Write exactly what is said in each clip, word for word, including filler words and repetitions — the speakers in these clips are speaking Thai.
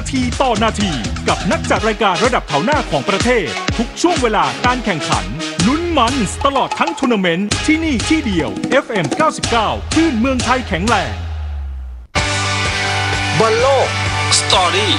ทีต่อนาทีกับนักจัดรายการระดับแถวหน้าของประเทศทุกช่วงเวลาการแข่งขันลุ้นมันตลอดทั้งทัวร์นาเมนต์ที่นี่ที่เดียว เอฟ เอ็ม เก้าสิบเก้า คลื่นเมืองไทยแข็งแรงบอลโลกสตอรี่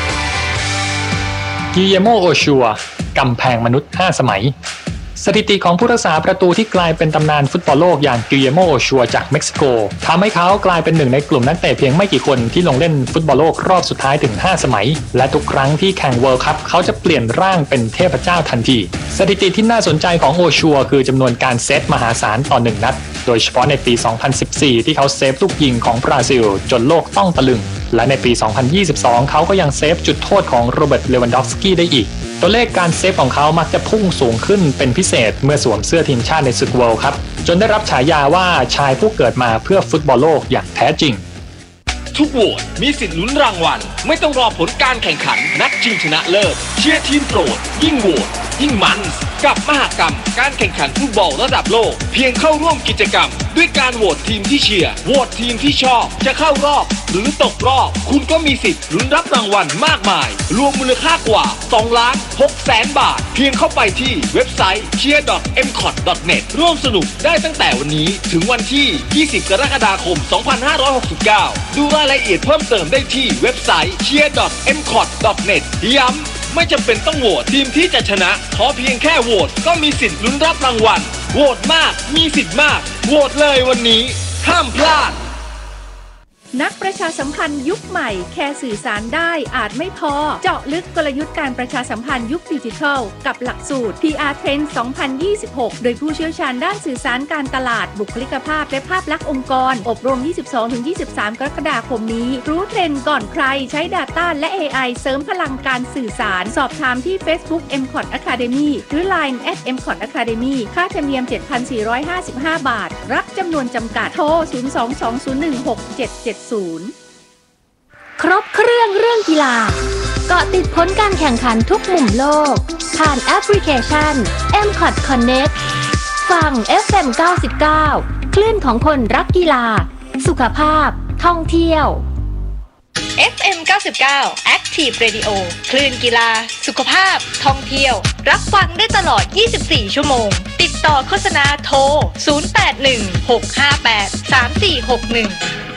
กิเยโมโอชัวกำแพงมนุษย์ห้าสมัยสถิติของผู้รักษาประตูที่กลายเป็นตำนานฟุตบอลโลกอย่างกิเยโมโอชัวจากเม็กซิโกทำให้เขากลายเป็นหนึ่งในกลุ่มนักเตะเพียงไม่กี่คนที่ลงเล่นฟุตบอลโลกรอบสุดท้ายถึงห้าสมัยและทุกครั้งที่แข่งเวิลด์คัพเขาจะเปลี่ยนร่างเป็นเทพเจ้าทันทีสถิติที่น่าสนใจของโอชัวคือจำนวนการเซตมหาศาลต่อหนึ่งนัดโดยเฉพาะในปี สองพันสิบสี่ ที่เขาเซฟลูกยิงของบราซิลจนโลกต้องตะลึงและในปี สองพันยี่สิบสอง เขาก็ยังเซฟจุดโทษของโรเบิร์ต เลวันดอฟสกี้ได้อีกตัวเลขการเซฟของเขามักจะพุ่งสูงขึ้นเป็นพิเศษเมื่อสวมเสื้อทีมชาติในศึกเวิลด์คัพจนได้รับฉายาว่าชายผู้เกิดมาเพื่อฟุตบอลโลกอย่างแท้จริงทุกโหวตมีสิทธิ์ลุ้นรางวัลไม่ต้องรอผลการแข่งขันนัดชิงชนะเลิศเชียร์ทีมโปรดยิ่งโหวตยิ่งมันกับมหกรรมการแข่งขันฟุตบอลระดับโลกเพียงเข้าร่วมกิจกรรมด้วยการโหวตทีมที่เชียร์โหวตทีมที่ชอบจะเข้ารอบหรือตกรอบคุณก็มีสิทธิ์ลุ้นรับรางวัลมากมายรวมมูลค่ากว่าสองล้านหกแสนบาทเพียงเข้าไปที่เว็บไซต์ เชียร์ ดอท เอ็ม คอท ดอท เน็ต ร่วมสนุกได้ตั้งแต่วันนี้ถึงวันที่ยี่สิบกรกฎาคมสองพันห้าร้อยหกสิบเก้าดูรายละเอียดเพิ่มเติมได้ที่เว็บไซต์ เชียร์ ดอท เอ็ม คอท ดอท เน็ต ย้ำไม่จำเป็นต้องโหวตทีมที่จะชนะขอเพียงแค่โหวตก็มีสิทธิ์ลุ้นรับรางวัลโหวตมากมีสิทธิ์มากโหวตเลยวันนี้ห้ามพลาดนักประชาสัมพันธ์ยุคใหม่แค่สื่อสารได้อาจไม่พอเจาะลึกกลยุทธ์การประชาสัมพันธ์ยุคดิจิทัลกับหลักสูตร พี อาร์ Trend สองพันยี่สิบหกโดยผู้เชี่ยวชาญด้านสื่อสารการตลาดบุคลิกภาพและภาพลักษณ์องค์กรอบรม ยี่สิบสองถึงยี่สิบสาม กรกฎาคมนี้รู้เทรนด์ก่อนใครใช้ Data และ เอ ไอ เสริมพลังการสื่อสารสอบถามที่ Facebook เอ็ม คอท Academy หรือ ไลน์ แอท เอ็ม คอท Academy ค่าธรรมเนียม เจ็ดพันสี่ร้อยห้าสิบห้า บาทรับจำนวนจำกัดโทรศูนย์ สอง สอง ศูนย์ หนึ่ง หก เจ็ด เจ็ด ศูนย์ครบเครื่องเรื่องกีฬาเกาะติดผลการแข่งขันทุกมุมโลกผ่านแอปพลิเคชัน เอ็ม คอท Connect ฟัง เอฟ เอ็ม เก้าสิบเก้า คลื่นของคนรักกีฬาสุขภาพท่องเที่ยวเอฟ เอ็ม เก้าสิบเก้า Active Radio คลื่นกีฬาสุขภาพท่องเที่ยวรับฟังได้ตลอดยี่สิบสี่ชั่วโมงติดต่อโฆษณาโทรศูนย์ แปด หนึ่ง หก ห้า แปด สาม สี่ หก หนึ่ง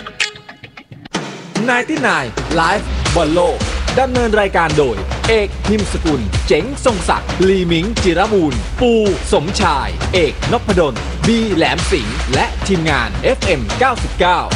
ไนน์ตี้ไนน์ Live บอลโลกดำเนินรายการโดยเอกพิมพ์สกุลเจ๋งทรงศักดิ์ลีมิงจิรบูรณ์ปูสมชายเอกนพดลบีแหลมสิงห์และทีมงาน เอฟ เอ็ม เก้าสิบเก้า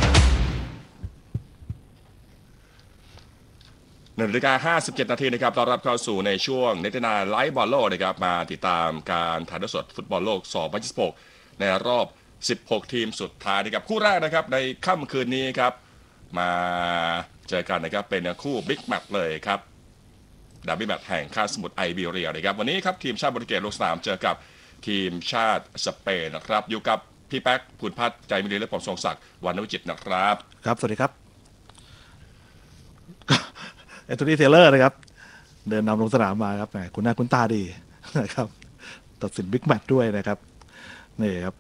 หนึ่งนาฬิกาห้าสิบเจ็ดนาทีนะครับต้อนรับเข้าสู่ในช่วงเนตินาไลฟ์บอลโลกนะครับมาติดตามการถ่ายทอดสดฟุตบอลโลกสองพันยี่สิบหกในรอบสิบหกทีมสุดท้ายนะครับคู่แรกนะครับในค่ำคืนนี้ครับมาเจอกันนะครับเป็นคู่บิ๊กแมตช์เลยครับดาร์บี้แมตช์แห่งคาบสมุทรไอเบียเรียนะครับวันนี้ครับทีมชาติโปรตุเกสลงสนามเจอกับทีมชาติสเปนนะครับอยู่กับพี่แป๊กภูลพัฒน์ใจมิลีและผมทรงศักดิ์วรรณวิจิตรนะครับครับสวัสดีครับแอนโทนีเทเลอร์นะครับเดินนำลงสนามมาครับแหมคุณหน้าคุณตาดีนะครับตัดสินบิ๊กแมตช์ด้วยนะครับนี่ครับ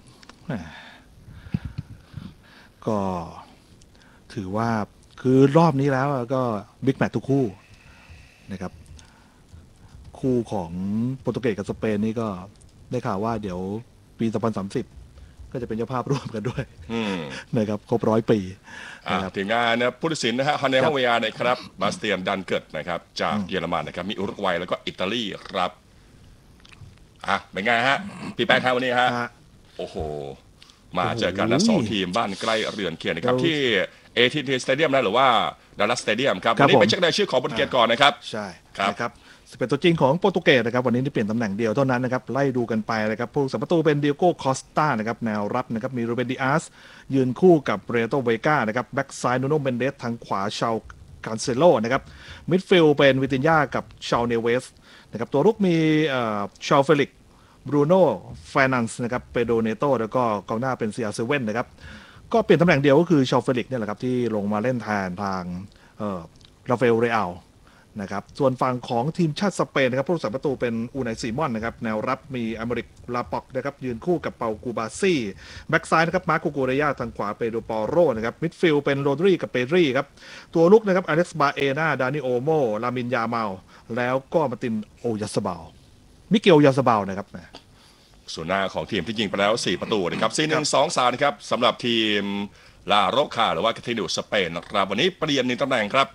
ก็ถือว่าคือรอบนี้แล้วก็บิ๊กแมตช์ทุกคู่นะครับคู่ของโปรตุเกสกับสเปนนี่ก็ได้ข่าวว่าเดี๋ยวปีสองพันสามสิบก็จะเป็นเจ้าภาพร่วมกันด้วยนะครับครบร้อยปีทีมงานนะผู้ตัดสินนะฮะฮันเนลเวียนะครับบาสเตียนดันเกิดนะครับจากเยอรมันนะครับมีอุรุกวัยแล้วก็อิตาลีครับอ่ะเป็นไงฮะพี่แป๊กครับวันนี้ฮะโอ้โหมาเจอกันนะสองทีมบ้านใกล้เรือนเคียงนะครับที่ เอ ที ที Stadium นะหรือว่า Dallas Stadium ครับวันนี้ไปเช็ครายชื่อของโปรตุเกสก่อนนะครับใช่ครับสิบเอ็ดตัวจริงของโปรตุเกสนะครับวันนี้ที่เปลี่ยนตำแหน่งเดียวเท่านั้นนะครับไล่ดูกันไปนะครับผู้สัมประตูเป็นเดียโก้คอสตานะครับแนวรับนะครับมีรูเบนดิอาสยืนคู่กับเรโตเวก้านะครับแบ็กซ้ายนูโน่เบนเดสทางขวาชาวคานเซโลนะครับมิดฟิลด์เป็นวิตินญากับชาวเนเวสนะครับตัวรุกมีชาวเฟลิกบรูโน่แฟนันส์นะครับเปโดเนโตแล้วก็กองหน้าเป็นซีอาร์เซเว่นนะครับก็เปลี่ยนตำแหน่งเดียวก็คือชาวเฟลิกเนี่ยแหละครับที่ลงมาเล่นแทนทางราฟาเอลเรอัลนะครับส่วนฝั่งของทีมชาติสเปนนะครับผู้รักษาประตูเป็นอูไนซีมอนนะครับแนวรับมีอเมริกลาปอกนะครับยืนคู่กับเปากูบาซี่แบ็กซ้ายนะครับมาร์โกโกเรยาทางขวาเปโดปอโรนะครับมิดฟิลด์เป็นโรดรีกับเปดรีครับตัวลุกนะครับอเล็กซ์บาเอนาดานิโอโมลามินยาเมาแล้วก็มาตินโอยาสบาลมิเกลยาสบาลนะครับส่วนหน้าของทีมที่ยิงไปแล้วสี่ประตูนะครับ สี่หนึ่ง สอง สาม นะครับสำหรับทีมลาโรคาหรือว่าคาทินูสเปนนะครับวันนี้เปลี่ยนหนึ่งตำแหน่งครับ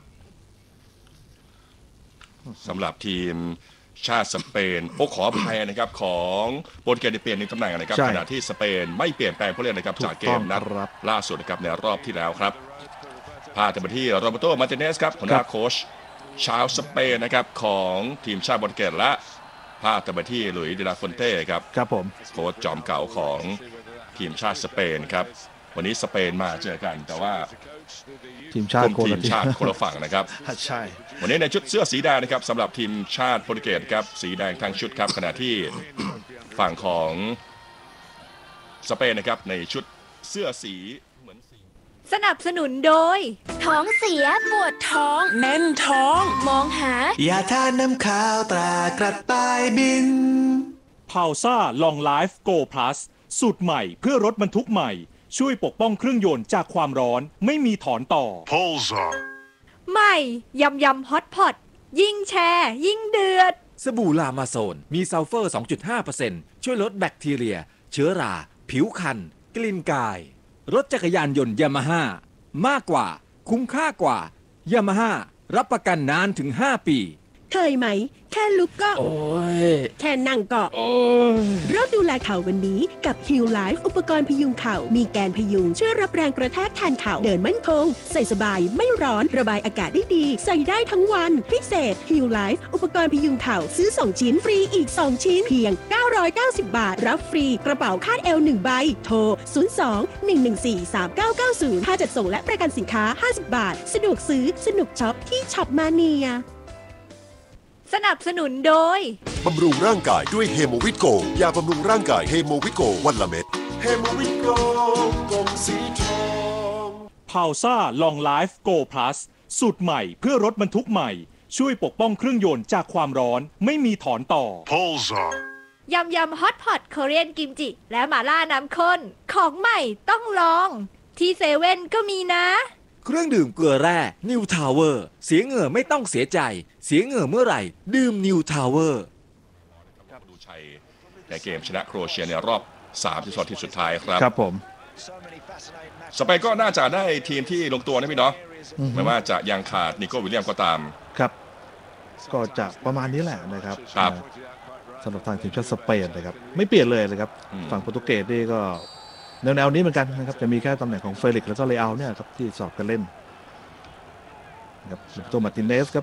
สำหรับทีมชาติสเปนโอ้ขออภัยนะครับของโปรตุเกสเปลี่ยนหนึ่งตำแหน่งนะครับขณะที่สเปนไม่เปลี่ยนแปลงผู้เล่นนะครับจากเกมนัดล่าสุดนะครับในรอบที่แล้วครับพาไปที่โรเบโตมาร์ติเนสครับหัวหน้าโค้ชชาวสเปนนะครับของทีมชาติโปรตุเกสและพาไปที่หลุยส์เดลาฟอนเต้ครับครับผมโค้ชจอมเก่าของทีมชาติสเปนครับวันนี้สเปนมาเจอกันแต่ว่าทีมชาติทีมชาติคนละฝั่งนะครับใช่วันนี้ในชุดเสื้อสีแดงนะครับสำหรับทีมชาติโปรตุเกสครับสีแดงทั้งชุดครับขณะที่ฝั่งของสเปนนะครับในชุดเสื้อสีเหมือนสีสนับสนุนโดยท้องเสียปวดท้องแน่นท้องมองหายาทาน้ำขาวตรากระต่ายบินพาวซ่าลองไลฟ์โกพลัสสูตรใหม่เพื่อรถบรรทุกใหม่ช่วยปกป้องเครื่องยนต์จากความร้อนไม่มีถอนต่อ Polza ใหม่ยำยำฮอตพอตยิ่งแชร์ยิ่งเดือดสบู่ลามาโซนมีซัลเฟอร์ สองจุดห้าเปอร์เซ็นต์ ช่วยลดแบคทีเรียเชื้อราผิวคันกลิ่นกายรถจักรยานยนต์ยามาฮ่ามากกว่าคุ้มค่ากว่ายามาฮ่ารับประกันนานถึงห้าปีเคยไหมแค่ลุกก็โอ้ยแค่นั่งก็โอ้ยเริ่มดูแลเข่าวันนี้กับ Heal Life อุปกรณ์พยุงเข่ามีแกนพยุงช่วยรับแรงกระแทกแทนเข่าเดินมั่นคงใส่สบายไม่ร้อนระบายอากาศได้ดีใส่ได้ทั้งวันพิเศษ Heal Life อุปกรณ์พยุงเข่าซื้อสองชิ้นฟรีอีกสองชิ้นเพียงเก้าร้อยเก้าสิบบาทรับฟรีกระเป๋าคาดเอวหนึ่งใบโทรศูนย์ สอง หนึ่ง หนึ่ง สี่ สาม เก้า เก้า ศูนย์ค่าจัดส่งและประกันสินค้าห้าสิบบาทสะดวกซื้อสนุกช็อปที่ช็อปมาเนียสนับสนุนโดยบำรุงร่างกายด้วยเฮโมวิตโกยาบำรุงร่างกายเฮโมวิตโกวันละเม็ดเฮโมวิตโกกงสีทองพาวซ่าลองไลฟ์โกพลัสสูตรใหม่เพื่อรถบรรทุกใหม่ช่วยปกป้องเครื่องยนต์จากความร้อนไม่มีถอนต่อ Polza ยำยำฮอตพอตโคเรียนกิมจิและหม่าล่าน้ำข้นของใหม่ต้องลองที่เซเว่นก็มีนะเครื่องดื่มเกลือแร่นิวทาวเวอร์เสียเหงื่อไม่ต้องเสียใจเสียเหงื่อเมื่อไหร่ดื่มนิวทาวเวอร์ดูชัยในเกมชนะโครเอเชียในรอบสามสิบสองทีสุดท้ายครับครับผมสเปนก็น่าจะได้ทีมที่ลงตัวนะพี่เนาะไม่ว่าจะยังขาดนิโก้วิลเลียมก็ตามครับก็จะประมาณนี้แหละนะครับครับสำหรับทางทีมชาติสเปนนะครับไม่เปลี่ยนเลยเลยครับฝั่งโปรตุเกสนี่ก็แนวๆนี้เหมือนกันนะครับจะมีแค่ตำแหน่งของเฟลิกซ์แล้วก็เลอาเนี่ยครับที่สอบกันเล่นครับตัวมาร์ตินเนสครับ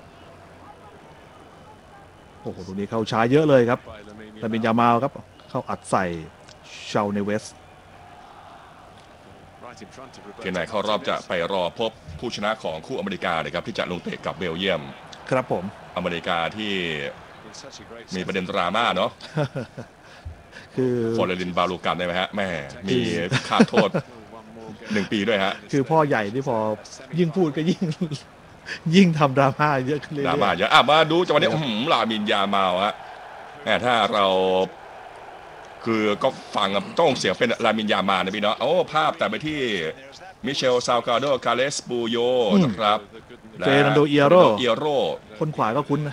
โอ้โหตรงนี้เข้าช้าเยอะเลยครับแต่เป็นยามาลครับเข้าอัดใส่ชาวเนเวสเกมไหนเข้ารอบจะไปรอพบผู้ชนะของคู่อเมริกาเลยครับที่จะลงเตะกับเบลเยียมครับผมอเมริกาที่มีประเด็นดราม่าเนาะคือฟอร์เรลินบาลูกันได้ไหมฮะแม่มีค่าโทษหนึ่งปีด้วยฮะคือพ่อใหญ่ที่พอยิ่งพูดก็ยิ่งยิ่งทำดราม่าเยอะขึ้นเรื่อยๆดราม่าเยอะอ่ะมาดูจังหวะนี้ลามินยามาลฮะแต่ถ้าเราคือก็ฟังต้องเสียงเป็นลามินยามาลนะพี่เนาะโอ้ภาพแต่ไปที่มิเชลซาวกาโดกาเลสบูโยนะครับเฟรนันโดเอียโรเอียโรคนขวาก็คุ้นนะ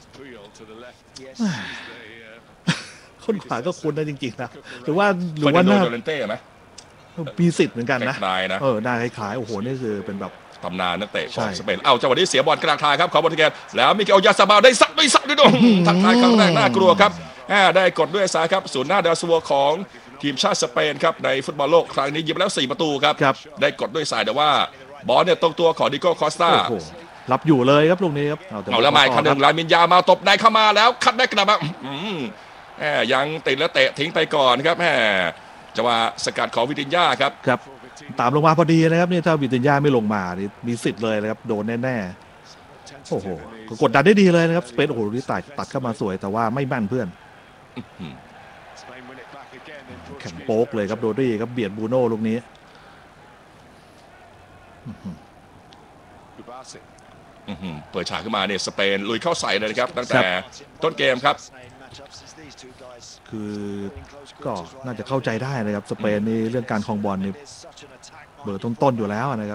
คนขวาก็คุ้นนะจริงๆนะหรือว่าหรือว่าหน้าโดเรนเต้ไหมมีสิทธิ์เหมือนกันนะเออได้คล้ายๆโอ้โหนี่คือเป็นแบบตำนานนักเตะของสเปนเอาจังหวะนี้เสียบอลกลางทางครับของโปรตุเกสแล้วมิเกลยาซาบาได้ซัดด้วยซัดด้วยดงทักทายครั้งแรกน่ากลัวครับได้กดด้วยซ้ายครับศูนย์หน้าดาวซัวของทีมชาติสเปนครับในฟุตบอลโลกครั้งนี้ยิงแล้วสี่ประตูครับได้กดด้วยซ้ายแต่ว่าบอลเนี่ยตรงตัวของดิโก้คอสตารับอยู่เลยครับลูกนี้ครับเอาแล้วมาอีกครั้งหนึ่งลามินยามาตบในเข้ามาแล้วคัดได้กระดับแหมยังติดแล้วเตะทิ้งไปก่อนครับแหมจังหวะสกัดของวิตินญาครับครับตามลงมาพอดีนะครับนี่ถ้าวิตินญาไม่ลงมานี่มีสิทธิ์เลยนะครับโดนแน่ๆโอ้โหกดดันได้ดีเลยนะครับสเปนโอ้โหนี่ตัดตัดเข้ามาสวยแต่ว่าไม่แม่นเพื่อนแข็งโป๊กเลยครับโดดี้ครับเบียดบูโน่ลูกนี้เปิดฉากขึ้นมาเนี่ยสเปนลุยเข้าใส่เลยนะครับตั้งแต่ต้นเกมครับคือก็น่าจะเข้าใจได้นะครับสเปนนี่เรื่องการครองบอลนี่เบอร์ต้นๆอยู่แล้วนะครับ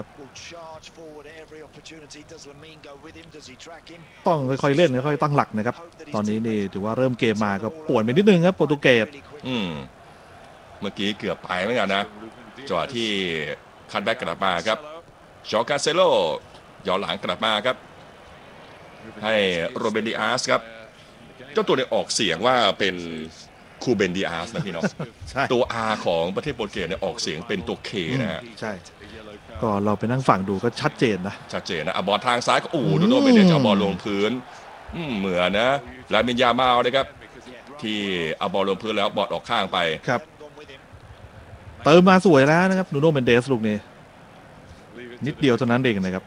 ต้องค่อยๆเล่นค่อยๆตั้งหลักนะครับตอนนี้นี่ถือว่าเริ่มเกมมาก็ป่วนไปนิดนึงครับโปรตุเกสอืมเมื่อกี้เกือบไปเหมือนกันนะจังหวะที่คัทแบ็กกลับมาครับจอร์กาเซโลย้อนหลังกลับมาครับให้โรเบนดิอาสครับเจ้าตัวเนี่ยออกเสียงว่าเป็นคูเบนดิอาสนะพี่น้องตัว R ของประเทศโปรตุเกสเนี่ยออกเสียงเป็นตัว K นะฮะใช่ก็เราไปนั่งฟังดูก็ชัดเจนนะชัดเจนนะบอลทางซ้ายก็โอ้ดูโดนไปเนี่ยจะเอาบอลลงพื้นเหมือนนะลามินยามาลนะครับที่เอาบอลลงพื้นแล้วบอลออกข้างไปครับเติมมาสวยแล้วนะครับนูโน่เมนเดสลูกนี้นิดเดียวเท่านั้นเองนะครับ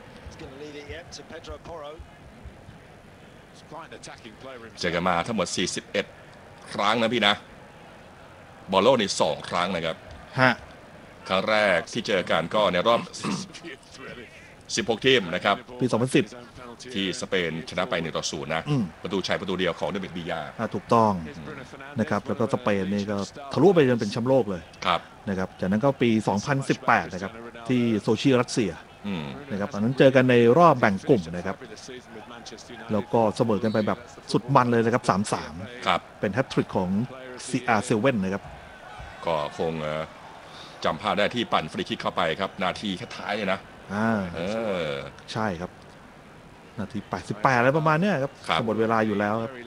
เจอกันมาทั้งหมดสี่สิบเอ็ดครั้งนะพี่นะบอลโลกนี่สองครั้งนะครับฮะครั้งแรกที่เจอกันก็ในรอบสิบหกทีมนะครับปีสองพันสิบที่สเปนชนะไปหนึ่งต่อศูนย์นะประตูชัยประตูเดียวของเดวิดบียาถูกต้องนะครับแล้วก็สเปนนี่ก็ทะลุไปจนเป็นแชมป์โลกเลยครับนะครับจากนั้นก็ปีสองพันสิบแปดนะครับที่โซเชียลรัสเซียนะครับตอนนั้นเจอกันในรอบแบ่งกลุ่มนะครับแล้วก็เสมอกันไปแบบสุดมันเลยนะครับ สามสามครับเป็นแฮตทริกของ ซี อาร์ เซเว่น นะครับก็คงจำภาพได้ที่ปั่นฟรีคิกเข้าไปครับนาทีท้ายเลยนะอ่าเออใช่ครับนาทีแปดสิบแปดอะไรประมาณเนี้ยครับหมดเวลาอยู่แล้วครับ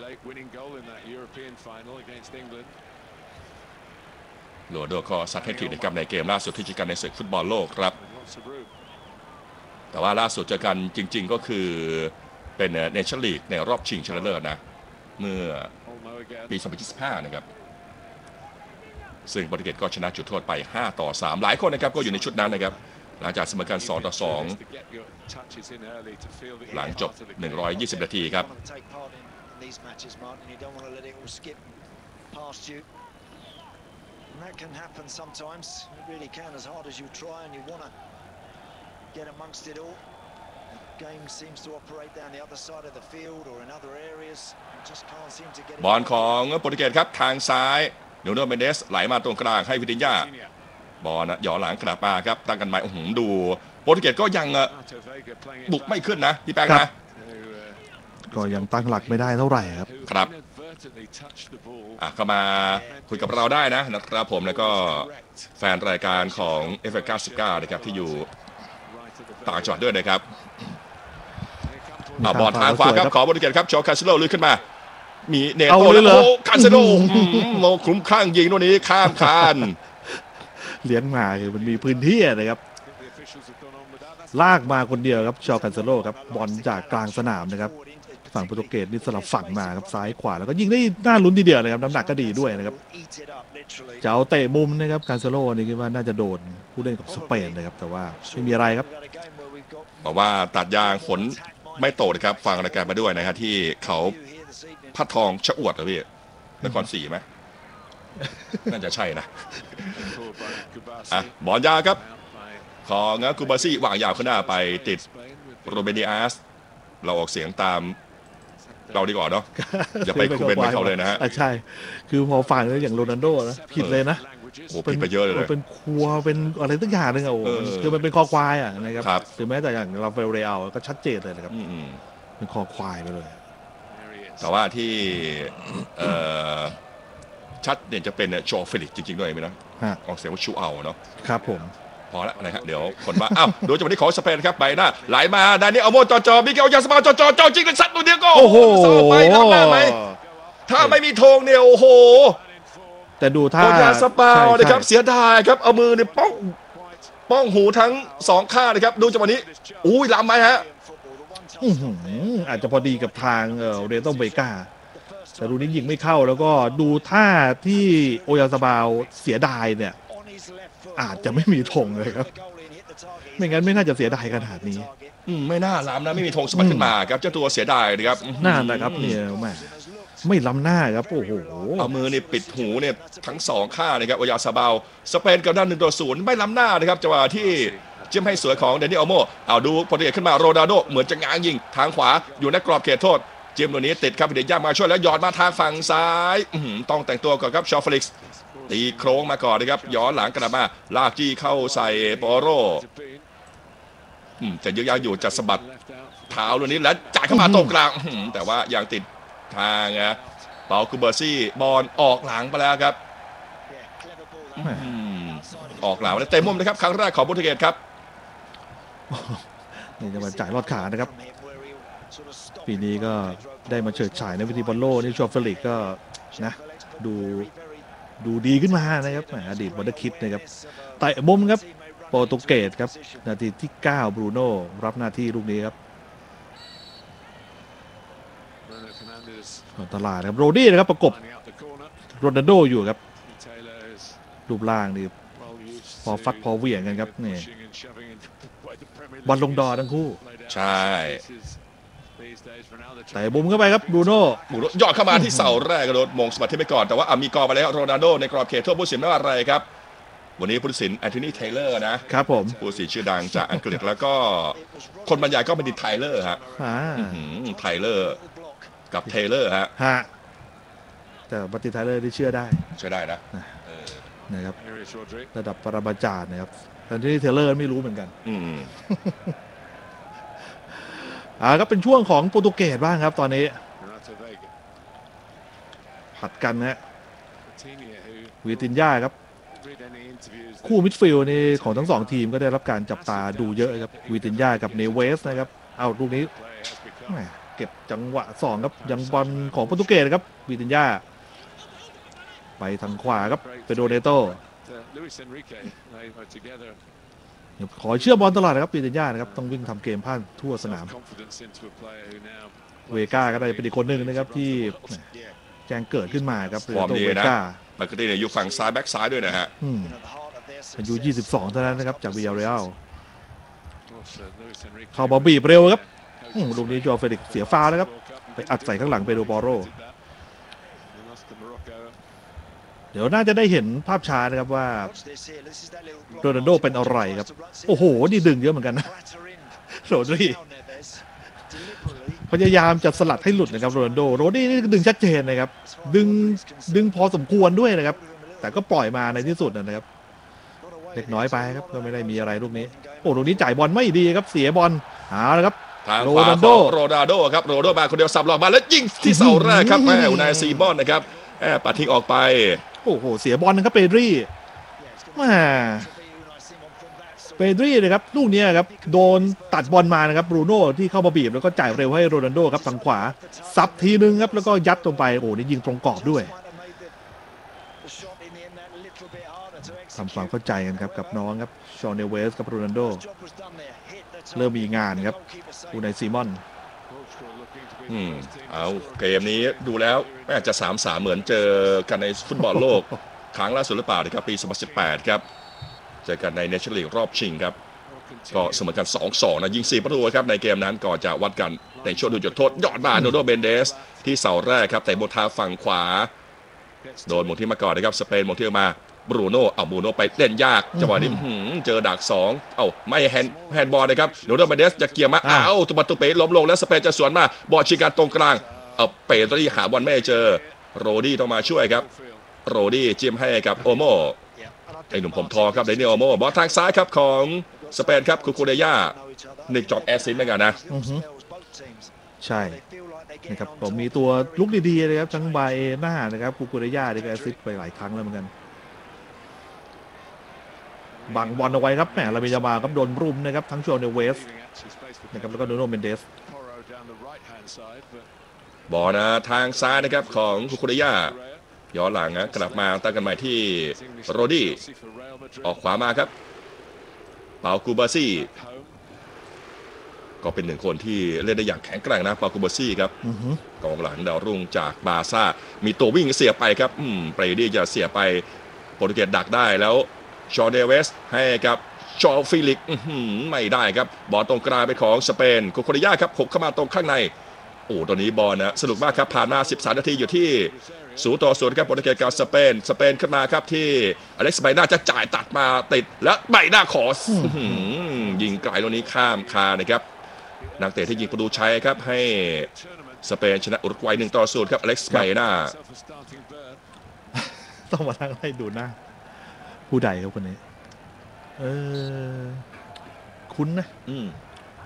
โรนัลโดก็ซัดแฮตทริกนะครับในเกมล่าสุดที่เจอกันในศึกฟุตบอลโลกครับแต่ว่าล่าสุดเจอกันจริงๆก็คือเป็นเนชั่นลีกในรอบชิงชนะเลิศนะเมื่อปีสองพันยี่สิบห้านะครับซึ่งโปรตุเกสก็ชนะจุดโทษไปห้าต่อสามหลายคนนะครับก็อยู่ในชุดนั้นนะครับหลังจากเสมอกันสองต่อสองหลังจบหนึ่งร้อยยี่สิบนาทีครับ get amongst it all. The game seems to operate down the other side of the field or in other areas. Just can't seem to get it. บอลของโปรตุเกสครับทางซ้ายนูโน่เมนเดสไหลมาตรงกลางให้วิติญญาบอลย้อนหลังกลับมาครับตั้งกันใหม่โอ้โหดูโปรตุเกสก็ยังบุกไม่ขึ้นนะพี่แป๊กนะก็ยังตั้งหลักไม่ได้เท่าไหร่ครับครับอ่ะเข้ามาคุยกับเราได้นะนะครับผมแล้วก็แฟนรายการของ เอฟ เอ เก้าสิบเก้านะครับที่อยู่ต่างจังหวัดด้วยนะครับบอลทางขวาครับขอบอลเกตครับโชว์คาซิโลลุยขึ้นมามีเนโต้แล้วโอ้คาซิโลโมคลุ้มคลั่งยิงตัวนี้ข้ามคานเลี้ยงมาคือมันมีพื้นที่นะครับลากมาคนเดียวครับโชว์คาซิโลครับบอลจากกลางสนามนะครับฝั่งโปรตุเกสนี่สลับฝั่งมาครับซ้ายขวาแล้วก็ยิงได้น่าลุ้นทีเดียวนะครับน้ำหนักก็ดีด้วยนะครับจะเอาเตะมุมนะครับคาซิโลนี่คิดว่าน่าจะโดนผู้เล่นกับสเปนนะครับแต่ว่าไม่มีอะไรครับบอกว่าตัดยางฝนไม่โตนะครับฟังรายการมาด้วยนะครับที่เขาพัดทองชะอวดเหรอพี่นครศรีไหมน่าจะใช่นะอ่ะบอลยาวครับของกูบาซี่วางยาวขึ้นหน้าไปติดโรเบนดิอาสเราออกเสียงตามเราดีกว่าเนาะอย่าไปคูเบนไปเขาเลยนะฮะใช่คือพอฟังแล้วอย่างโรนัลโดนะผิดเลยนะโอ้ผิดไปเยอะเลยเป็นครัวเป็นอะไรตั้งอย่างนึงอ่ะโอ้คือมันเป็นคอควายอ่ะนะครับถึงแม้แต่อย่างเราเฟลเรียลก็ชัดเจนเลยนะครับเป็นคอควายไปเลยแต่ว่าที่ชัดเนี่ยจะเป็นโชว์เฟลิกจริงๆด้วยไหมนะออกเสียงว่าชูเอาเนาะครับผมพอแล้วนะครับเดี๋ยวคนว่าอ้าวดูจังหวะนี้ของสเปนครับไปหน้าไหลมาดานิเอลโมจอจอมิเกลยาสมาจอจอจอจริงเลยสัตว์ตัวเดียวก็โอ้โหไปทำได้ไหมถ้าไม่มีธงเนี่ยโอ้โหแต่ดูท่ายาสปานะครับเสียดายครับเอามือเนี่ยป้องป้องหูทั้งสองข้างนะครับดูจังหวะนี้อุ้ยล้ำไหมฮะอาจจะพอดีกับทางเรโตเบกาแต่ดูนี้ยิงไม่เข้าแล้วก็ดูท่าที่โอยาซาบาลเสียดายเนี่ยอาจจะไม่มีธงเลยครับไม่งั้นไม่น่าจะเสียดายขนาดนี้ไม่น่าล้ำนะไม่มีธงสมัครขึ้นมาครับเจ้าตัวเสียดายนะครับน่านะครับเนี่ยแม่ไม่ล้ำหน้าครับโอ้โหเอามือเนี่ยปิดหูเนี่ยทั้งสองข้างนะครับโอยาซาบาลสเปนกับด้านหนึ่งต่อศูนย์ไม่ล้ำหน้านะครับจังหวะที่จิ้มให้สวยของเดนิโอโมเอาดูโปรตุเกสขึ้นมาโรนัลโดเหมือนจะง้างยิงทางขวาอยู่ในกรอบเขตโทษจิ้มตัวนี้ติดครับเดียย่ามาช่วยแล้วหยอดมาทางฝั่งซ้ายต้องแต่งตัวก่อนครับชอเฟลิกซ์ตีโค้งมาก่อนนะครับย้อนหลังกลับมาลากจี้เข้าใส่ปอโรจะยึกยักอยู่จะสะบัดเท้าตัวนี้แล้วจ่ายเข้ามาตรงกลางแต่ว่ายังติดทางนะเปาคูเบอร์ซี่บอลออกหลังไปแล้วครับออกหลังแล้วเตะมุมนะครับครั้งแรกของโปรตุเกสครับนี่จะมาจ่ายลอดขานะครับปีนี้ก็ได้มาเฉิดฉายในวิธีบอลโลกนี่ชอเฟลิกก็นะดูดูดีขึ้นมานะครับอดีตวอนเดอร์คิดนะครับเตะมุมครับโปรตุเกสครับนาทีที่เก้าบรูโน่รับหน้าที่ลูกนี้ครับตลาดครับโรดี้นะครับประกบโรนัลโดอยู่ครับรูปร่างนี่พอฟัดพอเหวี่ยงกันครับนี่บอลลงดอทั้งคู่ใช่แต่บุมเข้าไปครับบรูโน่บรูโน่ยอดเข้ามาที่เสาแรกกระโดดมงสมัติที่ไปก่อนแต่ว่ามีกอมาแล้วโรนัลโดในกรอบเขตโทษผู้ตัดสินไม่ว่าอะไรครับวันนี้ผู้ตัดสินแอนโทนีไทเลอร์นะครับผมผู้ตัดสินชื่อดังจากอังกฤษแล้วก็คนบรรยายก็เป็นดิไทเลอร์ฮะไทเลอร์กับเทเลอร์ฮะแต่บัตติไทเลอร์ที่เชื่อได้เชื่อได้นะนะครับระดับปรมาจารย์นะครับแต่ที่เทเลอร์ไม่รู้เหมือนกันอ่าก็เป็นช่วงของโปรตุเกสบ้างครับตอนนี้ผัดกันนะวิตินญ่าครับคู่มิดฟิลด์นี่ของทั้งสองทีมก็ได้รับการจับตาดูเยอะครับวิตินญ่ากับเนเวสนะครับเอาลูกนี้เก็บจังหวะสองครับยังบอลของโปรตุเกสครับวิตินญ่าไปทางขวาครับเปโดรเนโตขอเชื่อบอลตลอดนะครับวิตินญ่านะครับต้องวิ่งทำเกมพลาดทั่วสนามเวก้าก็ได้เป็นอีกคนหนึ่งนะครับที่แจ้งเกิดขึ้นมาครับฟอร์มดีนะปกติเนี่ยอยู่ฝั่งซ้ายแบ็กซ้ายด้วยนะฮะอายุยี่สิบสองเท่านั้นนะครับจากวิยาเรอัลเข้าบอลบีบเร็วครับลูกนี้จอเฟลิกเสียฟาวแล้วครับไปอัดใส่ข้างหลังเปโดรปอโรเดี๋ยวน่าจะได้เห็นภาพช้านะครับว่าโรนัลโดเป็นอะไรครับโอ้โหนี่ดึงเยอะเหมือนกันนะโรดรี่พยายามจะสลัดให้หลุดนะครับโรนัลโดโรดรี่นี่ดึงชัดเจนนะครับดึงดึงพอสมควรด้วยนะครับแต่ก็ปล่อยมาในที่สุดนะครับเล็กน้อยไปครับก็ไม่ได้มีอะไรลูกนี้โอ้ลูกนี้จ่ายบอลไม่ดีครับเสียบอลหาแล้วครับโรนัลโดโรนัลโดครับโรนัลโดมาคนเดียวสับหลอกมาแล้วยิงที่เสาแรกครับแม่อุนายซีบอนนะครับแอบปัดทิ้งออกไปโอ้โหเสียบอลนะครับเปดรี่มาเปดรี่นะครับลูกนี้ครับโดนตัดบอลมานะครับบรูโน่ที่เข้ามาบีบแล้วก็จ่ายเร็วให้โรนัลโดครับทางขวาซับทีนึงครับแล้วก็ยัดลงไปโอ้นี่ยิงตรงกรอบด้วยทำความเข้าใจกันครับกับน้องครับชอนเนเวสกับโรนัลโดเริ่มมีงานครับอูไนซีมอนอืมเอาเกมนี้ดูแล้วแม้จะสามสามเหมือนเจอกันในฟุตบอลโลกครั้งล่าสุดหรือเปล่านะครับปีสองพันสิบแปดครับเจอกันในเนชั่นลีกรอบชิงครับก็เสมอกัน สองสอง นะยิงสี่ประตูครับในเกมนั้นก่อนจะวัดกันในช่วงดูจุดโทษยอดมาโนโดเบนเดสที่เสาแรกครับแต่บนทางฝั่งขวาโดนหมุนที่มาก่อนนะครับสเปนหมุนที่มาบรูโน่เอาบรูโน่ไปเล่นยากจังหวะนี้เจอดักสองเอ้าไม่แฮนด์แฮนด์บอลนะครับโนโดเบนเดสจะเกี่ยมาอ้าวตุบัตุเปล้มลงแล้วสเปนจะสวนมาบอลชิการตรงกลางเอาเปตรี่หาบอลไม่เจอโรดี้ต้องมาช่วยครับโรดี้จิ้มให้กับโอโมไอ้หนุ่มผมทองครับเดนิโอโมบอลทางซ้ายครับของสเปนครับคูคูเดย่านิกจอดแอซิสเหมือนกันนะใช่นะครับผมมีตัวลุกดีๆเลยครับทั้งใบหน้านะครับคูคูเดย่าได้แอซิสไปหลายครั้งแล้วเหมือนกันบังบอลเอาไว้ครับแหมลามิยามาครับโดนรุมนะครับทั้งชอนเนเวสนะครับแล้วก็โนโนเมนเดสบอลนะทางซ้ายนะครับของคูคูเดย่าย้อนหลังนะกลับมาตั้งกันใหม่ที่โรดี้ออกขวามาครับเปาคูบาซี่ก็เป็นหนึ่งคนที่เล่นได้อย่างแข็งแกร่งนะเปาคูบาซี่ครับกองหลังดาวรุ่งจากบาร์ซ่ามีตัววิ่งเสียไปครับอืมเปรดี้จะเสียไปโปรตุเกสดักได้แล้วชอเดเวสให้กับชอฟิลิกไม่ได้ครับบอลตรงกลางไปของสเปนโคโคเดย่าครับหกเข้ามาตรงข้างในโอ้ตอนนี้บอลนะสนุกมากครับผ่านมาสิบสามนาทีอยู่ที่ศูนย์ต่อศูนย์ครับโปรตุเกสกับสเปนสเปนขึ้นมาครับที่อเล็กซ์ไบน่าจะจ่ายตัดมาติดและไบน่าขอยิงไกลตรงนี้ข้ามคานะครับนักเตะที่ยิงประตูชัยครับให้สเปนชนะอุรุกวัยหนึ่งต่อศูนย์ครับอเล็กซ์ไบน่าต้องมานั่งไล่ดูหน้าผู้ใดครับคนนี้เออคุ้นนะอืม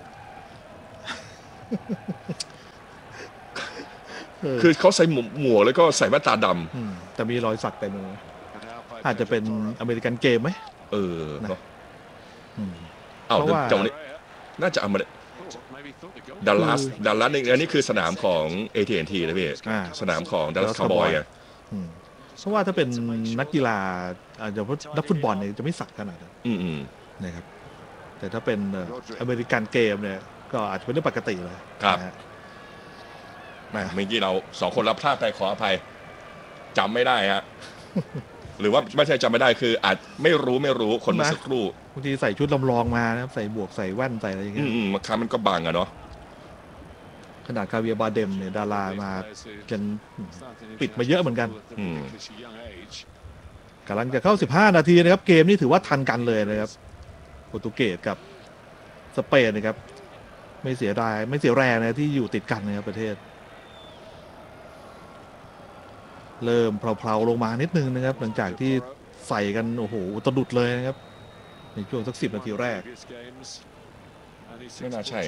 คือเขาใส่หมวกแล้วก็ใส่แว่นตาดำแต่มีรอยสักเต็มมืออาจจะเป็นอเมริกันเกมไหมเออเนาะอ้าวจังหวะนี้น่าจะอเมริดัลลัสดัลลัสนี่อันนี้คือสนามของ เอ ที แอนด์ ที นะพี่สนามของดัลลัสคาวบอยอ่ะเพราะว่าถ้าเป็นนักกีฬาอาจจะนักฟุตบอลเนี่ยจะไม่สักขนาดนั้นนะครับแต่ถ้าเป็นอเมริกันเกมเนี่ยก็อาจจะเป็นเรื่องปกติเลยครับเมื่อกี้เราสองคนรับพลาดไปขออภัยจำไม่ได้ฮะหรือว่าไม่ใช่จำไม่ได้คืออาจไม่รู้ไม่รู้คนเมื่อสักครู่บางทีใส่ชุดลำลองมานะครับใส่บวกใส่แว่นใส่อะไรอย่างเงี้ยบางครั้งมันก็บังอะเนาะขนาดคาเวียบาเดมเนี่ยดารามาจนปิดมาเยอะเหมือนกันกำลังจะเข้าสิบห้านาทีนะครับเกมนี้ถือว่าทันกันเลยนะครับโปรตุเกสกับสเปนนะครับไม่เสียดายไม่เสียแรงนะที่อยู่ติดกันนะครับประเทศเริ่มเพลาๆลงมานิดนึงนะครับหลังจากที่ใส่กันโอ้โหอุตรุดเลยนะครับในช่วงสักสิบนาทีแรกไม่น่าใช่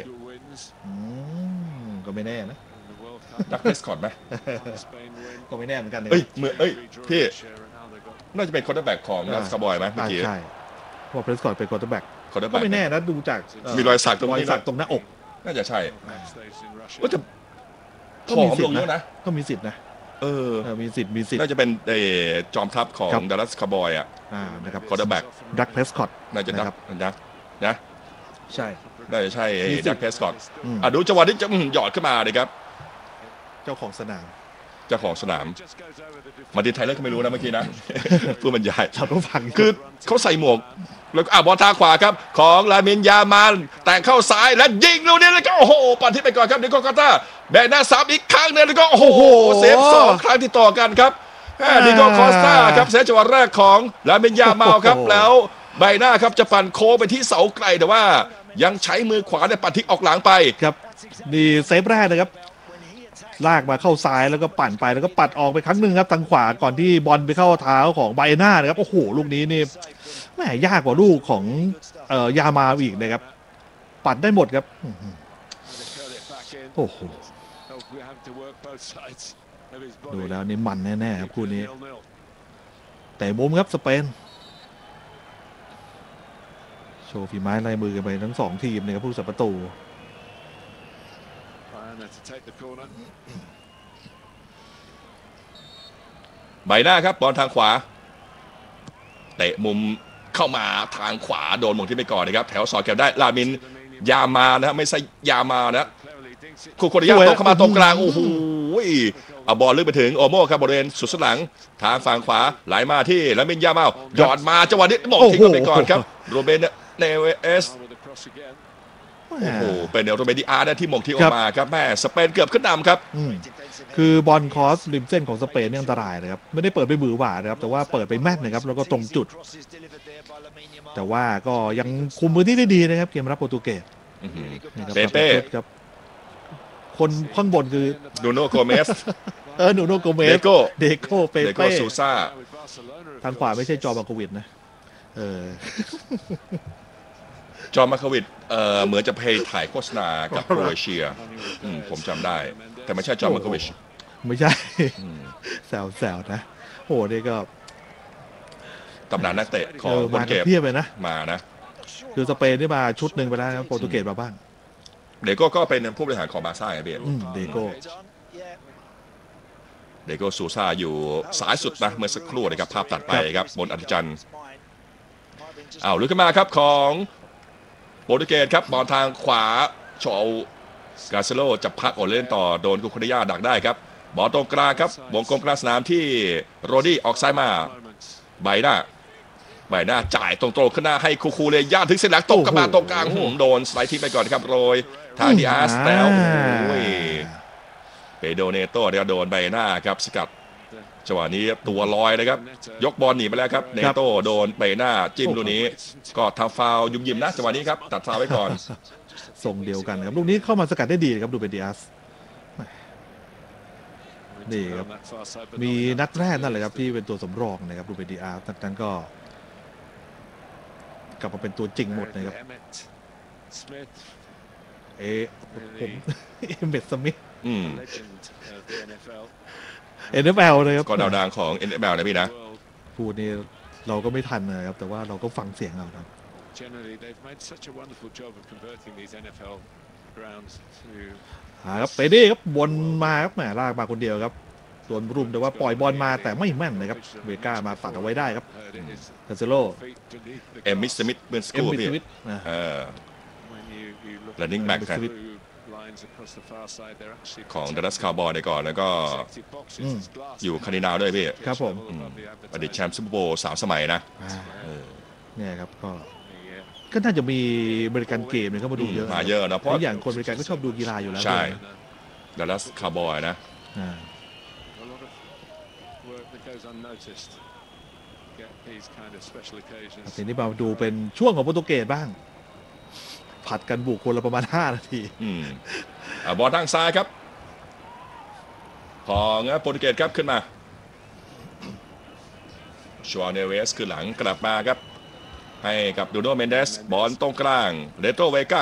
ก็ไม่แน่นะดักเพสคอร์ดไหมก็ไม่แน่เหมือนกันเอ้ยเมื่อเอ้ยพี่น่าจะเป็นคอร์เตอร์แบ็กของดัสคาร์บอยไหมเมื่อกี้ใช่เพราะเพสคอร์ดเป็นคอร์เตอร์แบ็กก็ไม่แน่นะดูจากมีรอยสักตรงนี้รอยสักตรงหน้าอกน่าจะใช่ว่าจะผอมลงแล้วนะก็มีสิทธิ์นะเออมีสิทธิ์มีสิทธิ์น่าจะเป็นจอมทัพของดัลลัสคาร์บอยอ่ะนะครับคอร์เตอร์แบ็กดักเพสคอร์ดน่าจะดักนะนะใช่น่าจะใช่ดักเพสคอร์ดอ่ะดูจังหวะที่จะหยอดขึ้นมาเลยครับเจ้าของสนามเจ้าของสนามมาดินไทยแล้วก็ไม่รู้นะเมื่อกี้นะพูดบรรยายเราต้องฟังคือเขาใส่หมวกแล้วก็อ่ะบอลทางขวาครับของลามินยามันแต่งเข้าซ้ายและยิงลูกนี้แล้วก็โอ้โหปั่นที่ไปก่อนครับเดโกกาตาแบกหน้าซ้ำอีกครั้งนึงแล้วก็โอ้โหเซฟสองครั้งที่ต่อกันครับเดโกคอสตาครับเซฟจังหวะแรกของลามินยามาครับแล้วใบหน้าครับจะปั่นโค้งไปที่เสาไกลแต่ว่ายังใช้มือขวาในปั่นทิ้งออกหลังไปครับนี่เซฟแรกนะครับลากมาเข้าซ้ายแล้วก็ปั่นไปแล้วก็ปัดออกไปครั้งหนึ่งครับทางขวาก่อนที่บอลไปเข้าเท้าของไบน่านะครับโอ้โหลูกนี้นี่แหมยากกว่าลูกของเอ่อยามาอีกนะครับปัดได้หมดครับโอ้โหดูแล้วนี่มันแน่ๆครับคู่นี้แต่มุมครับสเปนโชว์ฝีไม้ลายมือกันไปทั้งสองทีมนะครับผู้สับประตูใบหน้าครับบอลทางขวาเตะมุมเข้ามาทางขวาโดนมงที่ไปก่อนนะครับแถวสอดแกได้ลามินยามานะไม่ใช่ยามานะคูโคดิยาตกเข้ามาตรงกลางโอ้โหเอาบอลลึกไปถึงโอโม่ครับบริเวณสุดสันหลังทางฝั่งขวาไหลมาที่ลามินยามาหยอดมาจังหวะนี้มงทิ้งไปก่อนครับโรเบนเนเวสโอ้โหเป็นโรเบนดิอาร์ที่มงทิ้งออกมาครับแม่สเปนเกือบขึ้นนำครับคือบอลคอสริมเส้นของสเปนนี่อันตรายนะครับไม่ได้เปิดไปบือหวานะครับแต่ว่าเปิดไปแม่นนะครับแล้วก็ตรงจุดแต่ว่าก็ยังคุมพื้นที่ได้ดีนะครับเกมรับโปรตุเกสเปเป้ครับคนข้างบนคือนูโน่โกเมสเออนูโน่โกเมสเดโก้เดโก้เปเป้ซูซ่าทางขวาไม่ใช่จอมาโควิดนะเออจอมาโควิดเอ่อเหมือนจะเพย์ถ่ายโฆษณากับโครเอเชียผมจำได้แต่ไม่ใช่จอมาโควิดไม่ใช่แซวๆนะโอ้นี่ก็ตำนานนักเตะของโปรตุเกสเพียบเลยนะมานะคือสเปนนี่มาชุดหนึ่งไปแล้วโปรตุเกสมาบ้างเดโก้ก็เป็นผู้บริหารของบาร์ซ่าไงเบียร์เดโก้เดโก้ซูซ่าอยู่สายสุดนะเมื่อสักครู่นะครับภาพตัดไปครับบนอัธจันทร์อ้าวลุกขึ้นมาครับของโปรตุเกสครับบอลทางขวาโชว์กาเซโลจะพักออกเล่นต่อโดนกุคุริยาดักได้ครับบอลตรงกลางครับวงกลมกลางสนามที่โรดี้ออกซ้ายมาใบหน้าใบหน้าจ่ายตรงๆขึ้นหน้าให้คูคูเลยย่าถึงเส้นหลักตกกลับมาตรงกลางโดนสไลด์ทิ้งไปก่อนครับโรยทางดิอาสแล้วโอ้ยเปโดเนโต้เนี่ยโดนใบหน้าครับสกัดจังหวะนี้ตัวลอยนะครับยกบอลหนีไปแล้วครับเนโต้โดนใบหน้าจิ้มลูกนี้ก็ทำฟาวล์ยุ่มยิ้มนะจังหวะนี้ครับตัดฟาวล์ไว้ก่อนทรงเดียวกันครับลูกนี้เข้ามาสกัดได้ดีครับดูเป็นดิอาสนี่ครับมีนัดแรกนั่นแหละครับที่เป็นตัวสำรองนะครับดูเป็นดิอาสนัดนั้นก็กลับมาเป็นตัวจริงหมดนะครับเอผมเอเมดสมิธอืมเอ็น เอฟ แอล เลยครับก็ดาวดังของ เอ็น เอฟ แอล นะพี่นะพูดนี่เราก็ไม่ทันนะครับแต่ว่าเราก็ฟังเสียงเอาครับครับไปดิครับบอลมาครับแหมลากมาคนเดียวครับส่วนรุมแต่ว่าปล่อยบอลมาแต่ไม่แม่นนะครับเวก้ามาตัดเอาไว้ได้ครับคาเซโลเอมิสมิธเบนสกูพี่เออแลนดิ้งแบ็กของดัลลัสคาวบอยในก่อนแล้วก็อยู่คาร์ดินาลด้วยพี่ครับผมอดีตแชมป์ซูเปอร์โบว์สามสมัยนะเนี่ยครับก็ก็น่าจะมีบริการเกมเนี่ยเขามาดูเยอะมาเยอะนะเพราะอย่างคนบริการก็ชอบดูกีฬาอยู่แล้วใช่ดัลลัสคาวบอยนะทีนี้มาดูเป็นช่วงของโปรตุเกสบ้างผัดกันบุกคนละประมาณห้านาทีบอลทางซ้ายครับของโปรตุเกสครับขึ้นมาชัวเนเวสคือหลังกลับมาครับให้กับดูโนเมนเดสบอลตรงกลางเรโตเวก้า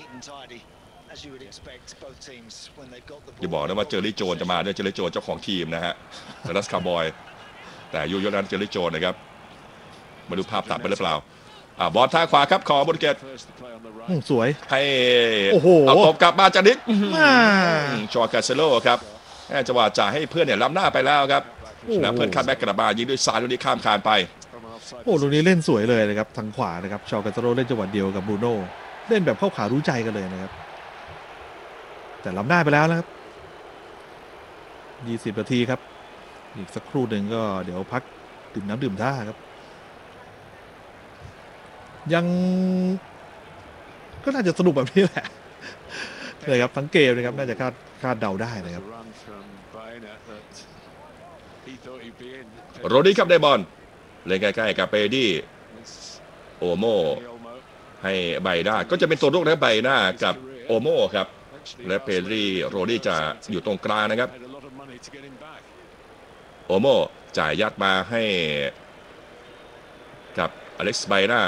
อย่าบอกนะว่าเจอริโจนจะมาด้วยเจอริโจนเจ้าของทีมนะฮะดัลลัสคาวบอยแต่ยุคนั้นเจอริโจนนะครับมาดูภาพตัดไปหรือเปล่าบอลทางขวาครับของโปรตุเกสสวยให้เอาตบกลับมาจากนิกชอคาเซโลครับจังหวะจ่ายให้เพื่อนเนี่ยล้ำหน้าไปแล้วครับแล้วเพื่อนคัมแบ็กกลับมายิงด้วยซ้ายลูกนี้ข้ามคานไปโอ้ลูกนี้เล่นสวยเลยนะครับทางขวานะครับชอคาเซโลเล่นจังหวะเดียวกับบรูโน่เล่นแบบเข้าขารู้ใจกันเลยนะครับแต่ล้ำหน้าไปแล้วนะครับยี่สิบนาทีครับอีกสักครู่หนึ่งก็เดี๋ยวพักดื่มน้ำดื่มท่าครับยังก็น่าจะสนุกแบบนี้แหละเลยครับทั้งเกมนะครับน่าจะคาดคาดเดาได้นะครับโรดี้ครับได้บอลเล่นใกล้ๆกับเปดี้โอโมให้ใบหน้าก็จะเป็นตัวลูกนะใบหน้ากับโอโมครับและเปดี้โรดี้จะอยู่ตรงกลางนะครับโอโมจ่ายยัดมาให้กับอเล็กซ์ใบหน้า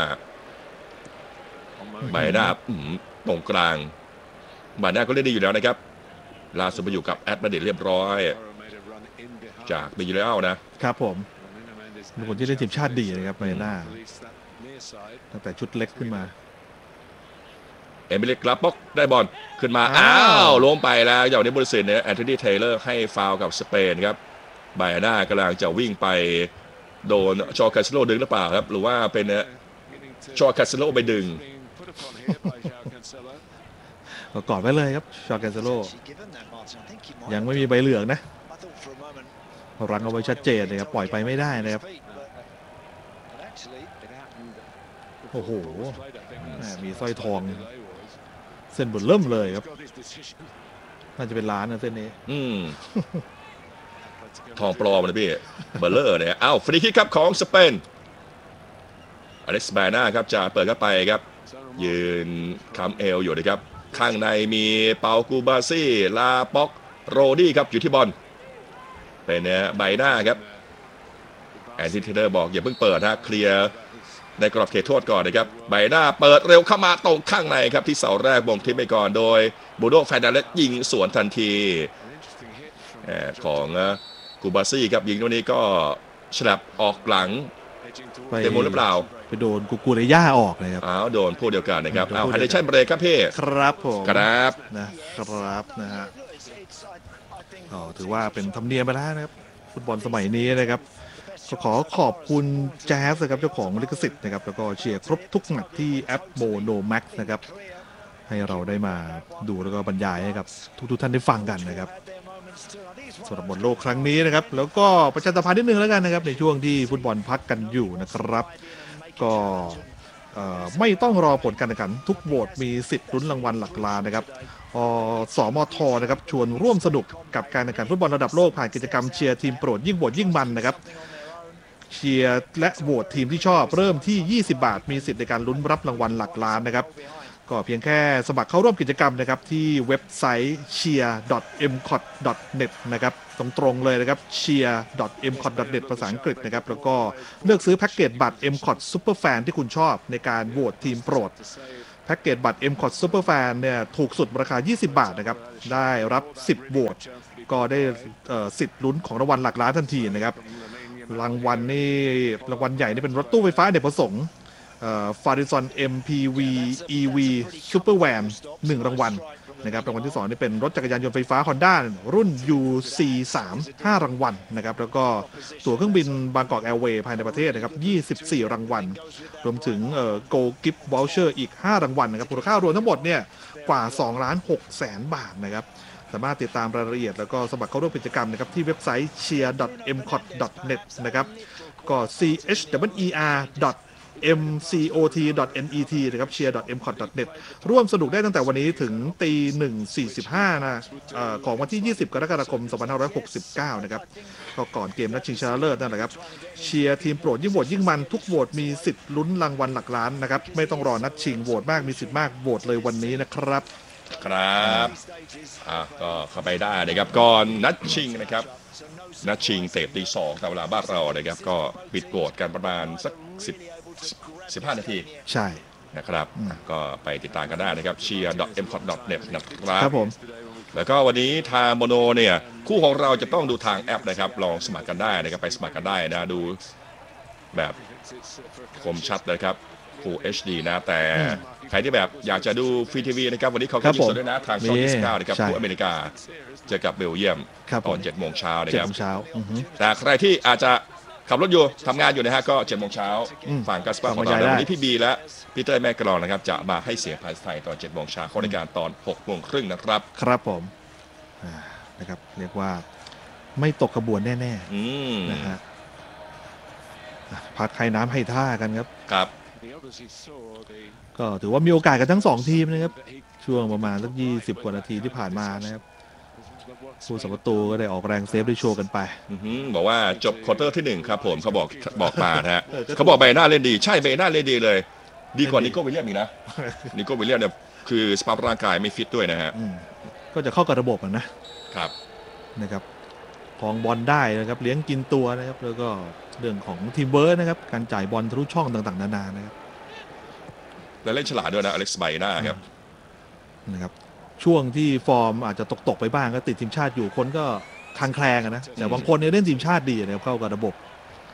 ใบหน้าตรงกลางใบหน้าก็เล่นดีอยู่แล้วนะครับล่าสุดมาอยู่กับแอตมาดริดเรียบร้อยจากบิลเลานะครับผมเป็นคนที่เล่นทีมชาติดีนะครับใบหน้าตั้งแต่ชุดเล็กขึ้นมาเอมิลิกลับบ็อกได้บอลขึ้นมาอ้าวล้มไปแล้วอย่างนี้บริษัทเนี่ยแอนโทนีเทเลอร์ให้ฟาวล์กับสเปนครับใบหน้ากำลังจะวิ่งไปโดนชอคาเซโลดึงหรือเปล่าครับหรือว่าเป็นชอคาเซโลไปดึงก็กอดไว้เลยครับชอคาเซโลยังไม่มีใบเหลืองนะรังเอาไว้ชัดเจนเลยครับปล่อยไปไม่ได้นะครับโอ้โหมีสร้อยทองเส้นบนเริ่มเลยครับน่าจะเป็นล้านนะเส้นนี้อืมทองปลอมนะพี่เบลเลอร์เนี่ยอ้าวฟรีคิกครับของสเปนอเล็กซ์แบน่าครับจะเปิดเข้าไปครับยืนค้ำเอวอยู่นะครับข้างในมีเปากูบาซี่ลาป็อกโรดี้ครับอยู่ที่บอลเป็นเนี่ยใบหน้าครับแอนซิเทอร์บอกอย่าเพิ่งเปิดนะเคลียร์ในกรอบเขตโทษก่อนนะครับใบหน้าเปิดเร็วเข้ามาตรงข้างในครับที่เสาแรกบ่งทิ้งไปก่อนโดยบูโดแฟนดาเลสยิงสวนทันทีของกูบาซี่ครับยิงตรงนี้ก็ฉลับออกหลังเต็มหมดหรือเปล่าไปโดนกูกูเรย่าออกเลยครับอ้าวโดนผู้เดียวกันนะครับเอาไฮเดชั่นเบรกครับพี่ครับผมครับนะครับนะฮะก็ถือว่าเป็นธรรมเนียมไปแล้วนะครับฟุตบอลสมัยนี้นะครับก็ขอขอบคุณแจ๊สนะครับเจ้าของลิขสิทธิ์นะครับแล้วก็เชียร์ครบทุกนัดที่แอปโมโนแม็กซ์นะครับให้เราได้มาดูแล้วก็บรรยายให้กับทุกๆท่านได้ฟังกันนะครับสำหรับบอลโลกครั้งนี้นะครับแล้วก็ประชาสัมพันธ์นิดนึงแล้วกันนะครับในช่วงที่ฟุตบอลพักกันอยู่นะครับก็ไม่ต้องรอผลการแข่งขันทุกโหวตมีสิทธิ์ลุ้นรางวัลหลักล้านนะครับสมทนะครับชวนร่วมสนุกกับการแข่งขันฟุตบอลระดับโลกผ่านกิจกรรมเชียร์ทีมโปรดยิ่งโหวตยิ่งมันนะครับเชียร์และโหวตทีมที่ชอบเริ่มที่ยี่สิบบาทมีสิทธิ์ในการลุ้นรับรางวัลหลักล้านนะครับก็เพียงแค่สมัครเข้าร่วมกิจกรรมนะครับที่เว็บไซต์ เชียร์ ดอท เอ็ม คอท ดอท เน็ต นะครับตรงๆเลยนะครับ เชียร์ ดอท เอ็ม คอท ดอท เน็ต ภาษาอังกฤษนะครับแล้วก็เลือกซื้อแพ็กเกจบัตร เอ็ม คอท Super Fan ที่คุณชอบในการโหวตทีมโปรดแพ็กเกจบัตร เอ็ม คอท Super Fan เนี่ยถูกสุดราคายี่สิบบาทนะครับได้รับสิบโหวตก็ได้สิทธิ์ลุ้นของรางวัลหลักล้านทันทีนะครับรางวัลนี่รางวัลใหญ่นี่เป็นรถตู้ไฟฟ้าอเนกประสงค์ฟาริซอน เอ็ม พี วี อี วี Super Van หนึ่งรางวัลนะครับรางวัลที่สองนี่เป็นรถจักรยานยนต์ไฟฟ้า Honda รุ่น ยู ซี สาม ห้ารางวัลนะครับแล้วก็ตั๋วเครื่องบินบางกอกแอร์เวย์ภายในประเทศนะครับยี่สิบสี่รางวัลรวมถึงเอ่อ Go Gift Voucher อีกห้ารางวัลนะครับมูลค่ารวมทั้งหมดเนี่ยกว่าสองล้านหกแสนบาทนะครับสามารถติดตามรายละเอียดแล้วก็สมัครเข้าร่วมกิจกรรมนะครับที่เว็บไซต์ เชียร์ ดอท เอ็ม คอท ดอท เน็ต นะครับก็ ซี เอช ดับเบิลยู อี อาร์ ดอท เอ็ม ซี โอ ที ดอท เอ็น อี ที นะครับ เชียร์ ดอท เอ็ม คอท ดอท เน็ต ร่วมสนุกได้ตั้งแต่วันนี้ถึงตีหนึ่งสี่สิบห้านะเอ่อของวันที่ยี่สิบกรกฎาคมสองพันห้าร้อยหกสิบเก้านะครับก็ก่อนเกมนัดชิงชนะเลิศนั่นแหละครับเชียร์ทีมโปรดยิ่งโหวตยิ่งมันทุกโหวตมีสิทธิ์ลุ้นรางวัลหลักล้านนะครับไม่ต้องรอนัดชิงโหวตมากมีสิทธิ์มากโหวตเลยวันนี้นะครับครับอ่ะก็เข้าไปได้นะครับก่อนนัดชิงนะครับนัดชิงเตะตีสองตามเวลาบ้านเรานะครับก็ปิดโหวตกันประมาณสักสิบ สิบห้านาทีใช่นะครับก็ไปติดตามกันได้นะครับ เชียร์ ดอท เอ็ม คอท ดอท เน็ต นะครับครับผมแล้วก็วันนี้ทางโมโนเนี่ยคู่ของเราจะต้องดูทางแอปนะครับลองสมัครกันได้นะครับไปสมัครกันได้นะดูแบบคมชัดนะครับ Full เอช ดี นะแต่ใครที่แบบอยากจะดูฟรีทีวีนะครับวันนี้เขาก็ยิงสดด้วยนะทางช่องยี่สิบเก้านะครับคู่อเมริกาเจอกับเบลเยียมตอนเจ็ดโมงเช้านะครับแต่ใครที่อาจจะขับรถอยู่ทำงานอยู่นะฮะก็เจ็ดโมงเช้าฝั่งกัสปาของเราวันนี้พี่บีและพี่เต้ยแม่กรองนะครับจะมาให้เสียงภาษาไทยตอนเจ็ดโมงเช้าเข้ารายการตอนหกโมงครึ่งนะครับครับผมนะครับเรียกว่าไม่ตกขบวนแน่ๆนะฮะพัดไข่น้ำให้ท่ากันครับครับก็ถือว่ามีโอกาสกันทั้งสองทีมนะครับช่วงประมาณสักยี่สิบกว่านาทีที่ผ่านมานะครับผู้สัมประตูก็ได้ออกแรงเซฟได้โชว์กันไปบอกว่าจบควอเตอร์ที่หนึ่งครับผมเขาบอกบอกมานะฮะเขาบอกใบหน้าเล่นดีใช่ใบหน้าเล่นดีเลยดีกว่านิโก้วิลเลียมอีกนะนิโก้วิลเลียมเนี่ยคือสภาพร่างกายไม่ฟิตด้วยนะฮะก็จะเข้ากับระบบนะครับนะครับครองบอลได้นะครับเลี้ยงกินตัวนะครับแล้วก็เรื่องของทีมเวิร์คนะครับการจ่ายบอลทะลุช่องต่างๆนานานะครับและเล่นฉลาดด้วยนะอเล็กซ์ไบน่าครับนะครับช่วงที่ฟอร์มอาจจะตกๆไปบ้างก็ติดทีมชาติอยู่คนก็คลางแคลงนะแต่บางคนเนี่ยเล่นทีมชาติดีเนี่ยเข้ากับระบบ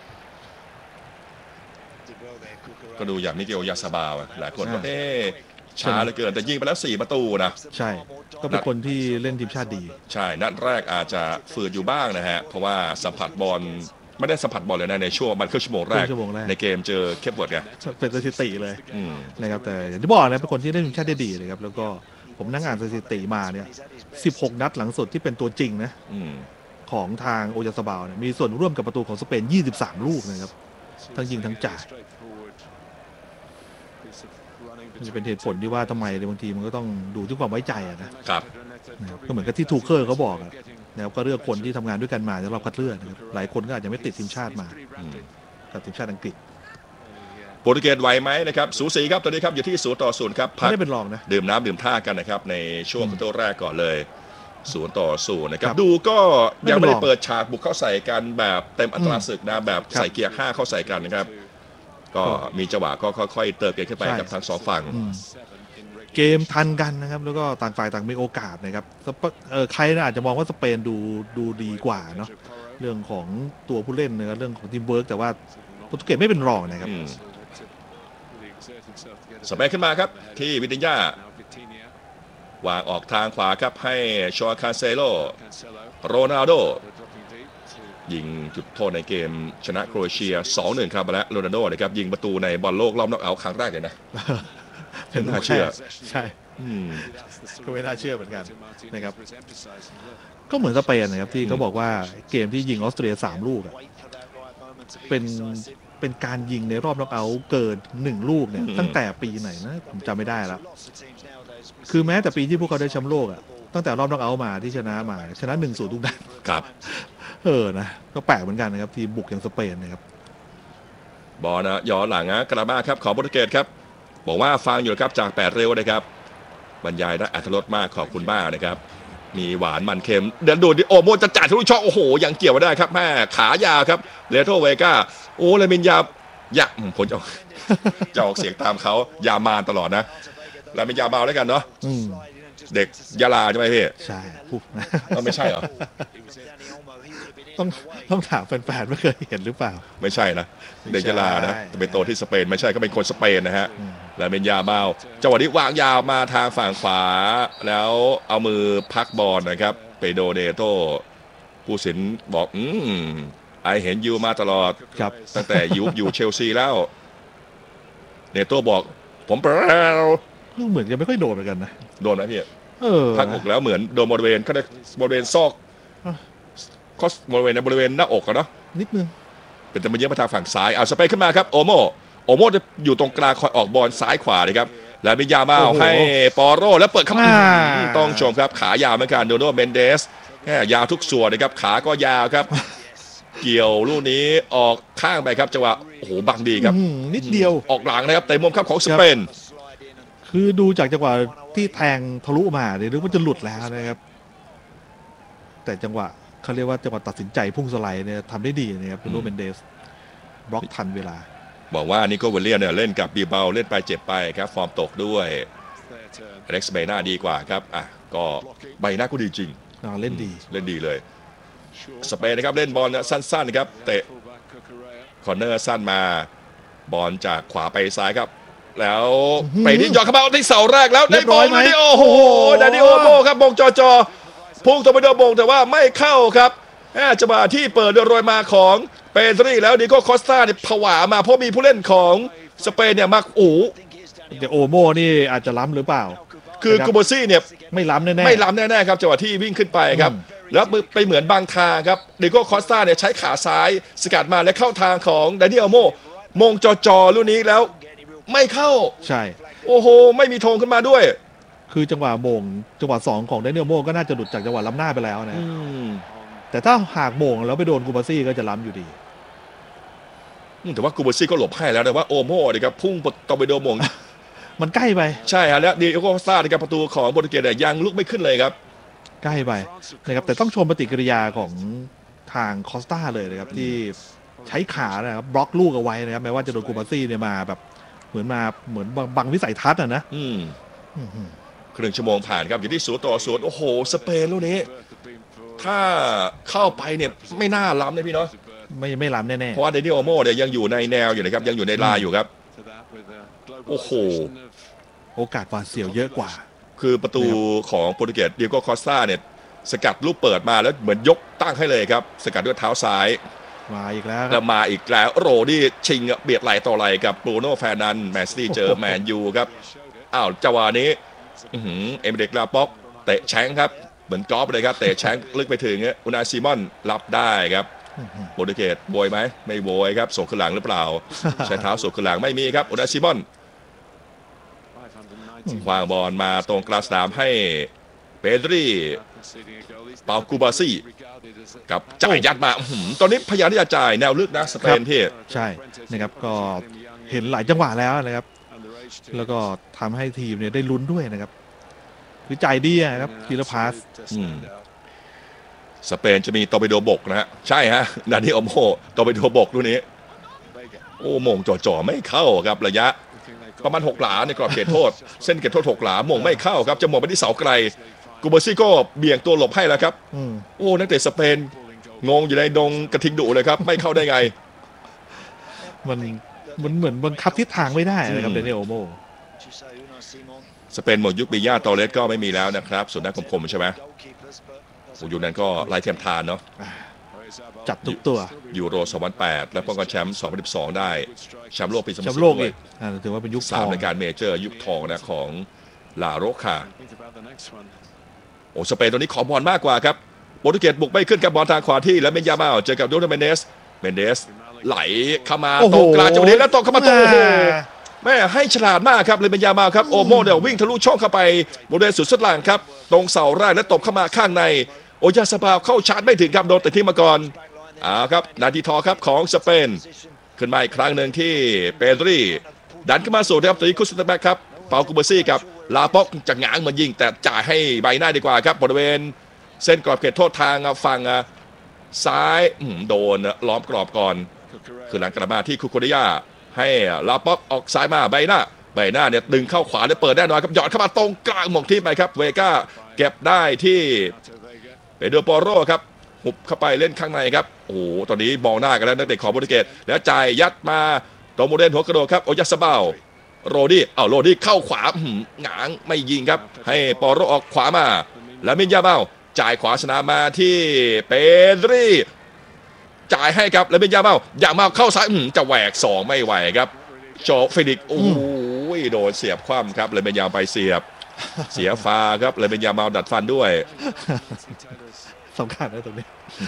ก็ดูอย่างมิเกลยาซาบาวหลายคนก็เอ๊ะช้าเหลือเกินแต่ยิงไปแล้วสี่ประตูนะใช่ก็เป็นคนที่เล่นทีมชาติดีใช่นัดแรกอาจจะฝืดอยู่บ้างนะฮะเพราะว่าสัมผัสบอลไม่ได้สัมผัสบอลเลยนะในช่วงมันครึ่งชั่วโมงแรกในเกมเจอเคปเวิร์ดไงเป็นสถิติเลยนะครับแต่อย่างที่บอกนะเป็นคนที่เล่นทีมชาติได้ดีเลยครับแล้วก็ผมนั่งอ่านสถิติมาเนี่ยสิบหกนัดหลังสุดที่เป็นตัวจริงนะของทางโอยาซาบาวเนี่ยมีส่วนร่วมกับประตูของสเปนยี่สิบสามลูกนะครับทั้งยิงทั้งจ่ายมันจะเป็นเหตุผลที่ว่าทำไมในบางทีมันก็ต้องดูที่ความไว้ใจนะครับก็เหมือนกับที่ทูเคอร์เขาบอกนะครับก็เลือกคนที่ทำงานด้วยกันมาแล้วเราคัดเลือกนะครับหลายคนก็อาจจะไม่ติดทีมชาติมากับทีมชาติอังกฤษโปรตุเกสไหวไหมนะครับสูสีครับตอนนี้ครับอยู่ที่ศูนย์ต่อศูนย์ครับไม่ได้เป็นรองนะดื่มน้ำดื่มท่ากันนะครับในช่วงตัวแรกก่อนเลยศูนย์ต่อศูนย์นะครับดูก็ยังไม่ได้เปิดฉากบุกเข้าใส่กันแบบเต็มอัตราศึกนะแบบใส่เกียร์ห้าเข้าใส่กันนะครับก็มีจังหวะก็ค่อยๆเติมเกมขึ้นไปกับทั้งสองฝั่งเกมทันกันนะครับแล้วก็ต่างฝ่ายต่างมีโอกาสนะครับเออใครน่าจะมองว่าสเปนดูดูดีกว่าเนาะเรื่องของตัวผู้เล่นนะครับเรื่องของทีมเวิร์กแต่ว่าโปรตุเกสไม่เป็นรองนะครับสเปนขึ้นมาครับที่วิติญาวางออกทางขวาครับให้ชอคาเซโลโรนัลโดยิงจุดโทษในเกมชนะโครเอเชีย สองหนึ่ง ครับและโรนัลโดนะครับยิงประตูในบอลโลกรอบน็อกเอาท์ครั้งแรกเลยนะเป็นน่าเชื่อใช่ก็ไม่น่าเชื่อเหมือนกันนะครับก็เหมือนสเปนนะครับที่เขาบอกว่าเกมที่ยิงออสเตรียสามลูกเป็นเป็นการยิงในรอบน็อกเอาท์เกินหนึ่งลูกเนี่ยตั้งแต่ปีไหนนะผมจำไม่ได้แล้วคือแม้แต่ปีที่พวกเขาได้แชมป์โลกอะตั้งแต่รอบน็อกเอาท์มาที่ชนะมาชนะ หนึ่งศูนย์ ทุกนัดครับเออนะก็แปลกเหมือนกันนะครับทีมบุกอย่างสเปนนะครับบอลนะย้อนหลังนะกรามาครับของโปรตุเกสครับบอกว่าฟังอยู่ครับจากแปดเร็วนะครับบรรยายได้อรรถรสมากขอบคุณมากนะครับมีหวานมันเค็มเดินดูดิโอโมจะจ่ายทะลุช่องโอ้โหยังเกี่ยวมาได้ครับแม่ขายาวครับเลโตเวก้าโอ้เลมินยาอยากผมจะจะออกเสียงตามเขายามานตลอดนะเลมินยาเบาแล้วกันเนาะเด็กยะลาใช่ไหมพี่ใช่พูดนะไม่ใช่เหรอต้องต้องถามแฟนๆไม่เคยเห็นหรือเปล่าไม่ใช่นะเด็กยะลานะเป็นโตที่สเปนไม่ใช่ก็เป็นคนสเปนนะฮะแล้วเป็นยาเบาจังหวะนี้วางยาวมาทางฝั่งขวาแล้วเอามือพักบอลนะครับเปโดเนโตผู้สินบอกอืมไอเห็นยูมาตลอดครับตั้งแต่ยูอยู่เชลซีแล้วเนโตบอกผมเปล่าเหมือนจะไม่ค่อยโดนเหมือนกันนะโดนไหมพี่เออพักอกแล้วเหมือนโดนบริเวณก็ได้บริเวณซอกก็บริเวณในบริเวณหน้าอกอะเนาะนิดนึงเป็นแต่มันเยอะมาทางฝั่งซ้ายเอาสเปนขึ้นมาครับโอโมโอโมจะอยู่ตรงกลางคอยออกบอลซ้ายขวาเลยครับแล้วมียามาให้ปอโรแล้วเปิดเข้ามาต้องชมครับขายาวเหมือนกันโดโนเมนเดสแค่ยาวทุกส่วนนะครับขาก็ยาวครับเกี่ยวลูกนี้ออกข้างไปครับจังหวะโอ้โหบังดีครับนิดเดียวออกหลังนะครับเตะมุมครับของสเปนคือดูจากจังหวะที่แทงทะลุมาเนี่ยนึกว่าจะหลุดแล้วนะครับแต่จังหวะเขาเรียกว่าจังหวะตัดสินใจพุ่งสไลด์เนี่ยทำได้ดีนะครับโดโนเมนเดสบล็อกทันเวลาบอกว่านิโคลเวเลียเนี่ยเล่นกับบีเบาเล่นไปเจ็บไปครับฟอร์มตกด้วยอเล็กซ์ใบหน้าดีกว่าครับอ่ะก็ใบหน้าก็ดีจริงเล่นดีเล่นดีเลยสเปนนะครับเล่นบอลสั้นๆครับเตะคอร์เนอร์สั้นมาบอลจากขวาไปซ้ายครับแล้วไปนี่หยอดเข้ามาที่เสาแรกแล้วได้บอลมาดิโอ้โหดานิโอโมครับมงจอจอพุ่งตัวไปโดนมงแต่ว่าไม่เข้าครับจังหวะที่เปิดโดยโรยมาของเปโตรีแล้วดิโก้คอสตาเนี่ยผวามาเพราะมีผู้เล่นของสเปนเนี่ยมาโอ้เดี๋ยวโอโมนี่อาจจะล้ำหรือเปล่าคือกูโบซี่เนี่ยไม่ล้ำแน่ๆไม่ล้ำแน่ๆครับจังหวะที่วิ่งขึ้นไปครับแล้วไปเหมือนบางทางครับดิโก้คอสตาเนี่ยใช้ขาซ้ายสกัดมาและเข้าทางของดานิโอโมมงจอจอลูกนี้แล้วไม่เข้าใช่โอ้โหไม่มีธงขึ้นมาด้วยคือจังหวะโมงจังหวะสองของดานิโอโมก็น่าจะหลุดจากจังหวะล้ำหน้าไปแล้วนะแต่ถ้าหากโมงแล้วไปโดนกูบาซี่ก็จะล้ำอยู่ดีแต่ว่ากูบาซี่ก็หลบให้แล้วแต่ว่าโอโม่ดิครับพุ่งต่อไปโดนโมงมันใกล้ไปใช่ฮะแล้วดิโก้คอสตาในการประตูของโปรตุเกสเนี่ยยังลุกไม่ขึ้นเลยครับใกล้ไปนะครับแต่ต้องชมปฏิกิริยาของทางคอสตาเลยนะครับที่ใช้ขานะครับบล็อกลูกเอาไว้นะครับแม้ว่าจะโดนกูบาซี่เนี่ยมาแบบเหมือนมาเหมือนบังวิสัยทัศน์อ่ะนะครึ่งชั่วโมงผ่านครับอยู่ที่ศูนย์ต่อศูนย์โอ้โหสเปนลูกนี้ถ้าเข้าไปเนี่ยไม่น่าล้ำเลยพี่เนาะไม่ไม่ล้ำแน่ๆเพราะว่าเดนิโอโมเนี่ยยังอยู่ในแนวอยู่นะครับยังอยู่ในลายอยู่ครับโอ้โหโอกาสหวาดเสียวเยอะกว่าคือประตูของโปรตุเกสดิโก้คอสตาเนี่ยสกัดลูกเปิดมาแล้วเหมือนยกตั้งให้เลยครับสกัดด้วยเท้าซ้ายมาอีกแล้วแล้วมาอีกแล้วโรดี้ชิงเบียดไหลต่อไหลกับบรูโน่แฟร์นันแมนซิตี้เจอแมนยูครับอ้าวจังหวะนี้เอเมเดกลาป็อกเตะแชงครับเหมือนกอล์ฟเลยครับเตะแชงลึกไปถึงอุนาซิมอนรับได้ครับโปรตุเกสโวยไหมไม่โวยครับส่งขึ้นหลังหรือเปล่าใช้เท้าส่งขึ้นหลังไม่มีครับอุนาซิมอนวางบอลมาตรงกลางสนามให้เปโตรีเปากูบาซี่กับจ่ายยัดมาตอนนี้พยายามที่จะจ่ายแนวลึกนะสเปนพี่ใช่นะครับก็เห็นหลายจังหวะแล้วนะครับแล้วก็ทำให้ทีมเนี่ยได้ลุ้นด้วยนะครับคือจ่ายดีนะครับทีละพาสสเปนจะมีตอร์ปิโดบกนะฮะใช่ฮะดานิโอโมตอร์ปิโดบกลูกนี้โอ้โมงจ่อๆไม่เข้าครับระยะประมาณหกหลาในกรอบเขตโทษเส้นเขตโทษหกหลาโมงไม่เข้าครับจะมองไปที่เสาไกลกูเบอร์ซี่ก็เบี่ยงตัวหลบให้แล้วครับโอ้นักเตะสเปนงงอยู่ในดงกระทิงดุเลยครับไม่เข้าได้ไงมันมันเหมือนบังคับทิศทางไม่ได้นะครับเดนิโอโมสเปนหมดยุคบิยาตอเลสก็ไม่มีแล้วนะครับส่วนนักคมๆใช่ไหมยุคนั้นก็ไล่เทียมทานเนาะจัดทุกตัวยูโรสองพันแปดและป้องกันแชมป์สองพันสิบสองได้แชมป์โลกปีสองพันสิบแชมป์โลกอีกถือว่าเป็นยุคสามในการเมเจอร์ยุคทองนะของลาโรคาโอ้สเปนตัวนี้ขอบอลมากกว่าครับโปรตุเกสบุกไม่ขึ้นกับบอลทางขวาที่แล้วเมนยามาเจอกับโดนเมเนสเมนเดสไหลเข้ามาตรงกลางจังหวะนี้แล้วตรงเข้ามาตรงโอ้โหแม่ให้ฉลาดมากครับเลยเป็นยามาครับโอโมเดี๋ยววิ่งทะลุช่องเข้าไปบริเวณสุดสุดหลังครับตรงเสาแรกแล้วตบเข้ามาข้างในโอยาซาบาวเข้าชาร์จไม่ถึงครับโดนแต่ที่มาก่อนอ่าครับนาทีทอครับของสเปนขึ้นมาอีกครั้งหนึ่งที่เปดรีดันขึ้นมาสู่ครับตอนนี้คุสตาแบ็กครับเปาคูเบอร์ซี่กับลาป็อกจะง้างมันยิงแต่จ่ายให้ใบหน้าดีกว่าครับบริเวณเส้นกรอบเขตโทษทางฝั่งซ้ายโดนล้อมกรอบก่อนคือหลังกลับมาที่คุโคเดียให้ลาป็อกออกซ้ายมาใบหน้าใบหน้าเนี่ยดึงเข้าขวาแล้วเปิดแน่นอนครับหยอดเข้ามาตรงกลางหม่งที่ไปครับเวก้าเก็บได้ที่เปโดรปอโรครับหุบเข้าไปเล่นข้างในครับโอ้โหตอนนี้มองหน้ากันแล้วนักเตะของโปรตุเกสแล้วจ่ายยัดมาตรงโมเดนหัวกระโดดครับโอยาซาบาวโรดี้เอาโรดี้เข้าขวาหงางไม่ยิงครับให้ปอโรออกขวามาแล้วมินยาเบาจ่ายขวาชนะมาที่เปดรีจ่ายให้ครับแล้วมินยาเบาอย่ามาเข้าซ้ายจะแหวกสองไม่ไหวครับโจเฟนิกโอ้ยโดนเสียบคว่ำครับเลยเป็นยาไปเสียบเสียฟาครับเลยเป็นยาเมาดัดฟันด้วยสำคัญนะตรงนี้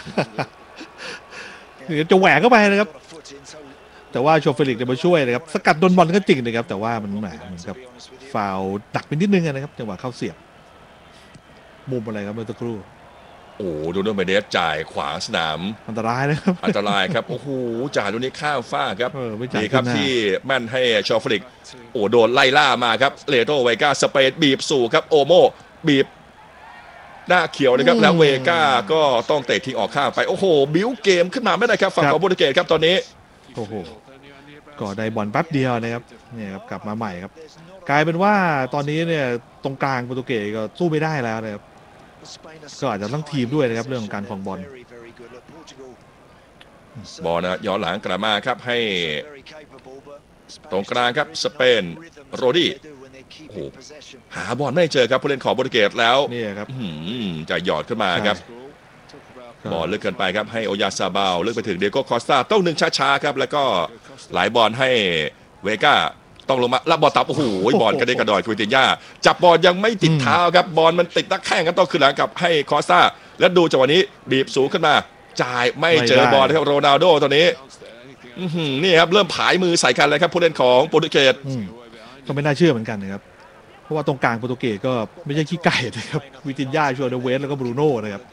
จะแหวกเข้าไปนะครับแต่ว่าโชเฟลิกจะมาช่วยนะครับสกัดโดนบอลก็จริงนะครับแต่ว่ามันแหมเหมือนกับฟาวล์ดักไปนิดนึงนะครับจังหวะเข้าเสียบมุมอะไรครับเมื่อสักครู่โอ้ดูโดนเบเดสจ่ายขวางสนามอันตรายนะครับอันตรายครับโอ้โหจ่ายตรงนี้ข้ามฟ้าครับดีครับที่แม่นให้โชเฟลิกโอ้โดนไล่ล่ามาครับเลโตไวก้าสเปซบีบสู่ครับโอโมบีบหน้าเขียวนะครับแล้วเวก้าก็ต้องเตะทิ้งออกข้างไปโอ้โหบิ้วเกมขึ้นมาไม่ได้ครับฝั่งของโปรตุเกสครับตอนนี้โอ้โหก็ได้บอลแป๊บเดียวนะครับเนี่ยครับกลับมาใหม่ครับกลายเป็นว่าตอนนี้เนี่ยตรงกลางโปรตุเกสก็สู้ไม่ได้แล้วนะครับก็อาจจะต้องทีมด้วยนะครับเรื่องของการของบอลบอลนะย้อนหลังกลับมาครับให้ตรงกลางครับสเปนโรดี้โอ้โหหาบอลไม่เจอครับผู้เล่นของโปรตุเกสแล้วนี่ครับจะหยอดขึ้นมาครับบอลเลือกเกินไปครับให้โอยาซาบาวเลือกไปถึงเดโก้คอสตาต้องหนึ่งช้าๆครับแล้วก็หลายบอลให้เวก้าต้องลงมารับบอลตับโอ้โหบอลกระเด็นกระดอยคุยติย่าจับบอลยังไม่ติดเท้าครับบอลมันติดนักแข้งก็ต้องขึ้นหลังกับให้คอสตาแล้วดูจังหวะนี้บีบสูงขึ้นมาจ่ายไม่เจอบอลครับโรนัลโดตอนนี้นี่ครับเริ่มผายมือใส่กันเลยครับผู้เล่นของโปรตุเกสก็ไม่น่าเชื่อเหมือนกันนะครับเพราะว่าตรงกลางโปรตุเกสก็ไม่ใช่ขี้ไก่นะครับวิตินย่าชัวเดเวสแล้วก็บรูโน่นะครับ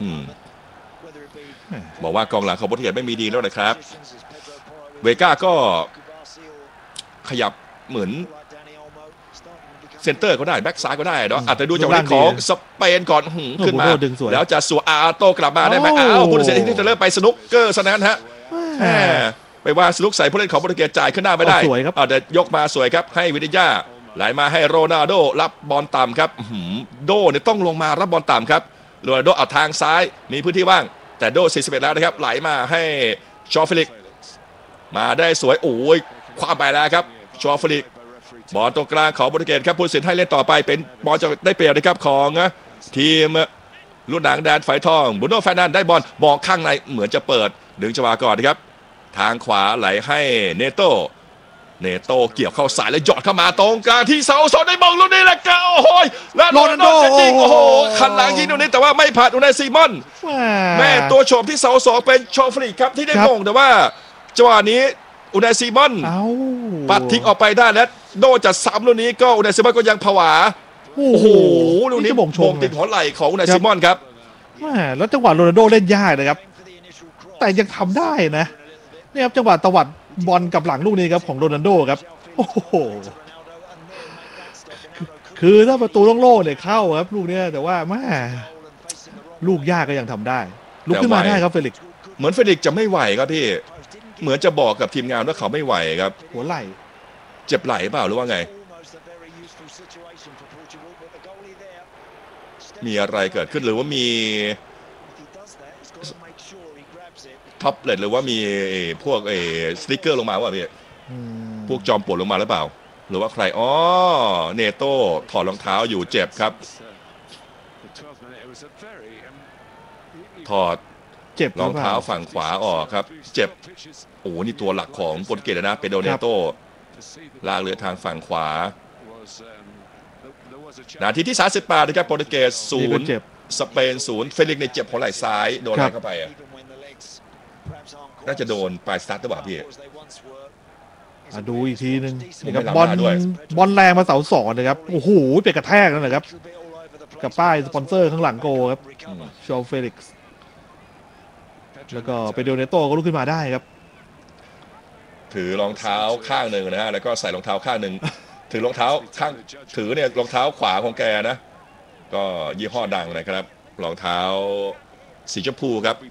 บอกว่ากองหลังของโปรตุเกสไม่มีดีแล้วนะครับเวก้าก็ขยับเหมือนเซนเตอร์ก็ได้แบ็กซ้ายก็ได้เนาะอาจจะดูจังหวะของสเปนก่อนขึ้นมาแล้วจะสัวอาโตกลับมาได้ไหมอ้าวผู้ตัดสินที่จะเริ่มไปสนุกเกอร์ซะนั้นฮะไปว่าสนุกใส่ผู้เล่นของโปรตุเกสจ่ายขึ้นหน้าไม่ได้เอาเดี๋ยวยกมาสวยครับให้วินิญ่าไหลมาให้โรนัลโดรับบอลต่ำครับโดเนี่ยต้องลงมารับบอลต่ำครับโรนัลโดเอาทางซ้ายมีพื้นที่ว่างแต่โดสี่สิบเอ็ดแล้วนะครับไหลมาให้ชอเฟลิกมาได้สวยโอ้ยคว้าไปแล้วครับชอเฟลิกบอลตรงกลางของโปรตุเกสครับผู้ตัดสินให้เล่นต่อไปเป็นบอลจะได้เปรียบนะครับของทีมรุ่นหนังแดนไฟทองบูโน่แฟร์นันได้บอลบอลข้างในเหมือนจะเปิดดึงจังหวะก่อนนะครับทางขวาไหลให้เนโตเนโตเกี่ยวเข้าสายแล้วหยอดเข้ามาตรงกลางที่เสาสองได้บอลลูกนี้แหละครับโอ้โหแล้วโรนัลโดยิงโอ้โหขันหลังยิงตรงนี้แต่ว่าไม่ผ่านอุนายซีมอนแม่ตัวโฉบที่เสาสองเป็นชอฟริกครับที่ได้มงแต่ว่าจังหวะนี้อุนายซีมอนปัดทิ้งออกไปได้แล้วโดจะซ้ำลูกนี้ก็อุนายซีมอนก็ยังผวาโอ้โหลูกนี้มงติดหัวไหล่ของอุนายซีมอนครับแล้วจังหวะโรนัลโดเล่นยากนะครับแต่ยังทำได้นะนี่ครับจังหวะตวัดบอลกับหลังลูกนี้ครับของโรนัลโดครับโอ้โหคือถ้าประตูโล่งๆเนี่ยเข้าครับลูกนี้แต่ว่าแม่ลูกยากก็ยังทำได้ลุกขึ้นมาได้ครับเฟลิกซ์เหมือนเฟลิกซ์จะไม่ไหวครับพี่เหมือนจะบอกกับทีมงานว่าเขาไม่ไหวครับหัวไหล่เจ็บไหล่เปล่าหรือว่าไงมีอะไรเกิดขึ้นหรือว่ามีท็อปเลตหรือว่ามีพวกไอ้สติ๊กเกอร์ลงมาว่าพี่พวกจอมปลวกลงมาหรือเปล่าหรือว่าใครอ๋อเนโต้ถอดรองเท้าอยู่เจ็บครับถอดเจ็บรองเท้าฝั่งขวาออกครับเจ็บโอ้นี่ตัวหลักของโปรตุเกสนะเปโดรเนโต้ลากเรือทางฝั่งขวานาทีที่สามสิบแปดนะครับโปรตุเกสศูนย์สเปนศูนย์เฟลิกซ์ในเจ็บหัวไหล่ซ้ายโดนอะไรเข้าไปอ่ะน่าจะโดนปลายสตาร์ทหรือเปล่าพี่ดูอีกทีนึงนะครับบอลบอลแรงมาเสาสองนะครับโอ้โหไปกระแทกนั่นแหละครับกับป้ายสปอนเซอร์ข้างหลังโกครับชอลเฟลิกซ์แล้วก็เปโดเนโต้ก็ลุกขึ้นมาได้ครับถือรองเท้าข้างหนึ่งนะฮะแล้วก็ใส่รองเท้าข้างหนึ่งถือรองเท้าข้างถือเนี่ยรองเท้าขวาของแกนะก็ยี่ห้อดังนะครับรองเท้าสีชมพูครับ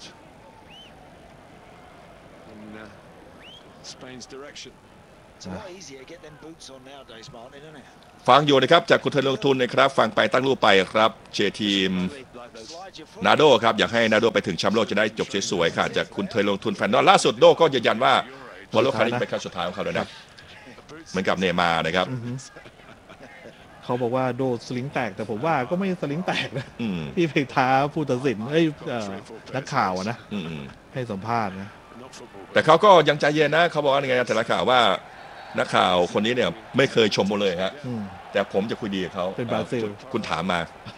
ฟังอยู่นะครับจากคุณเทนลงทุนนะครับฟังไปตั้งรูปไปครับเชียร์ทีมนาโดครับอยากให้นาโดไปถึงแชมป์โลกจะได้จบสวยๆค่ะจากคุณเทนลงทุนแฟนนอลล่าสุดโดก็ยืนยันว่าบอลโลกครั้งนี้เป็นครั้งสุดท้ายของเขาเลยนะเหมือนกับเนย์มาร์นะครับเขาบอกว่าโดสลิงแตกแต่ผมว่าก็ไม่สลิงแตกนะที่เพกท้าผู้ตัดสินเอ้ยนักข่าวนะให้สัมภาษณ์นะแต่เขาก็ยังใจเย็นนะเขาบอกว่าไงแต่ละข่าวว่านักข่าวคนนี้เนี่ยไม่เคยชมผมเลยฮะแต่ผมจะคุยดีกับเขาเป็นบราซิลคุณถามมา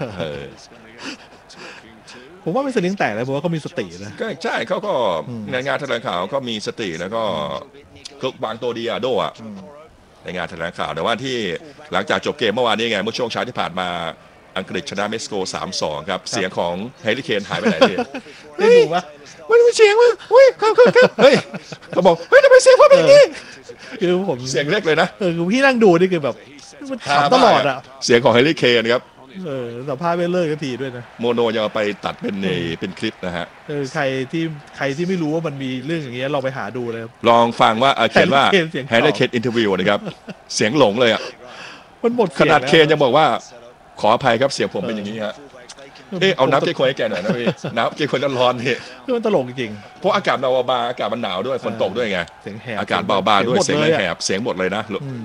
ผมว่าไม่สลิงแตกเลยเพราะว่าเขามีสตินะก็ใช่เขาก็งานงานแถลงข่าวก็มีสติแล้วก็ก็วางตัวดีอะโดอะในงานแถลงข่าวแต่ว่าที่หลังจากจบเกมเมื่อวานนี้ไงเมื่อช่วงเช้าที่ผ่านมาอังกฤษชนะเม็กซิโก สามสอง ครับเสียงของแฮร์รี่เคนหายไปไหนพี่เฮ้ยมันมีเสียงว่าเฮ้ยครับครับครับเฮ้ยเขาบอกเฮ้ยทำไมเสียงว่าเป็นอย่างนี้คือผมเสียงเล็กเลยนะเออคือพี่นั่งดูนี่คือแบบมันขำตลอดอะเสียงของแฮร์รี่เคนครับเออสัมภาษณ์ไม่เลิกกันทีด้วยนะโมโนยังเอาไปตัดเป็นในเป็นคลิปนะฮะเออใครที่ใครที่ไม่รู้ว่ามันมีเรื่องอย่างเงี้ยลองไปหาดูเลยลองฟังว่าเขียนว่าแฮร์รี่เคนอินเทอร์วิวนะครับเสียงหลงเลยอ่ะมันหมดขนาดเคนยังบอกว่าขออภัยครับเสียงผมเป็นอย่างนี้ฮะเอ๊ะเอาน้ำเก๊กฮวยให้แกหน่อยนะพี่น้ำเก๊กฮวยร้อนๆพี่มันตลกจริงเพราะอากาศเบาบางอากาศมันหนาวด้วยฝนตกด้วยไงอากาศเบาบางด้วยเสียงแหบเสียงหมดเลยนะ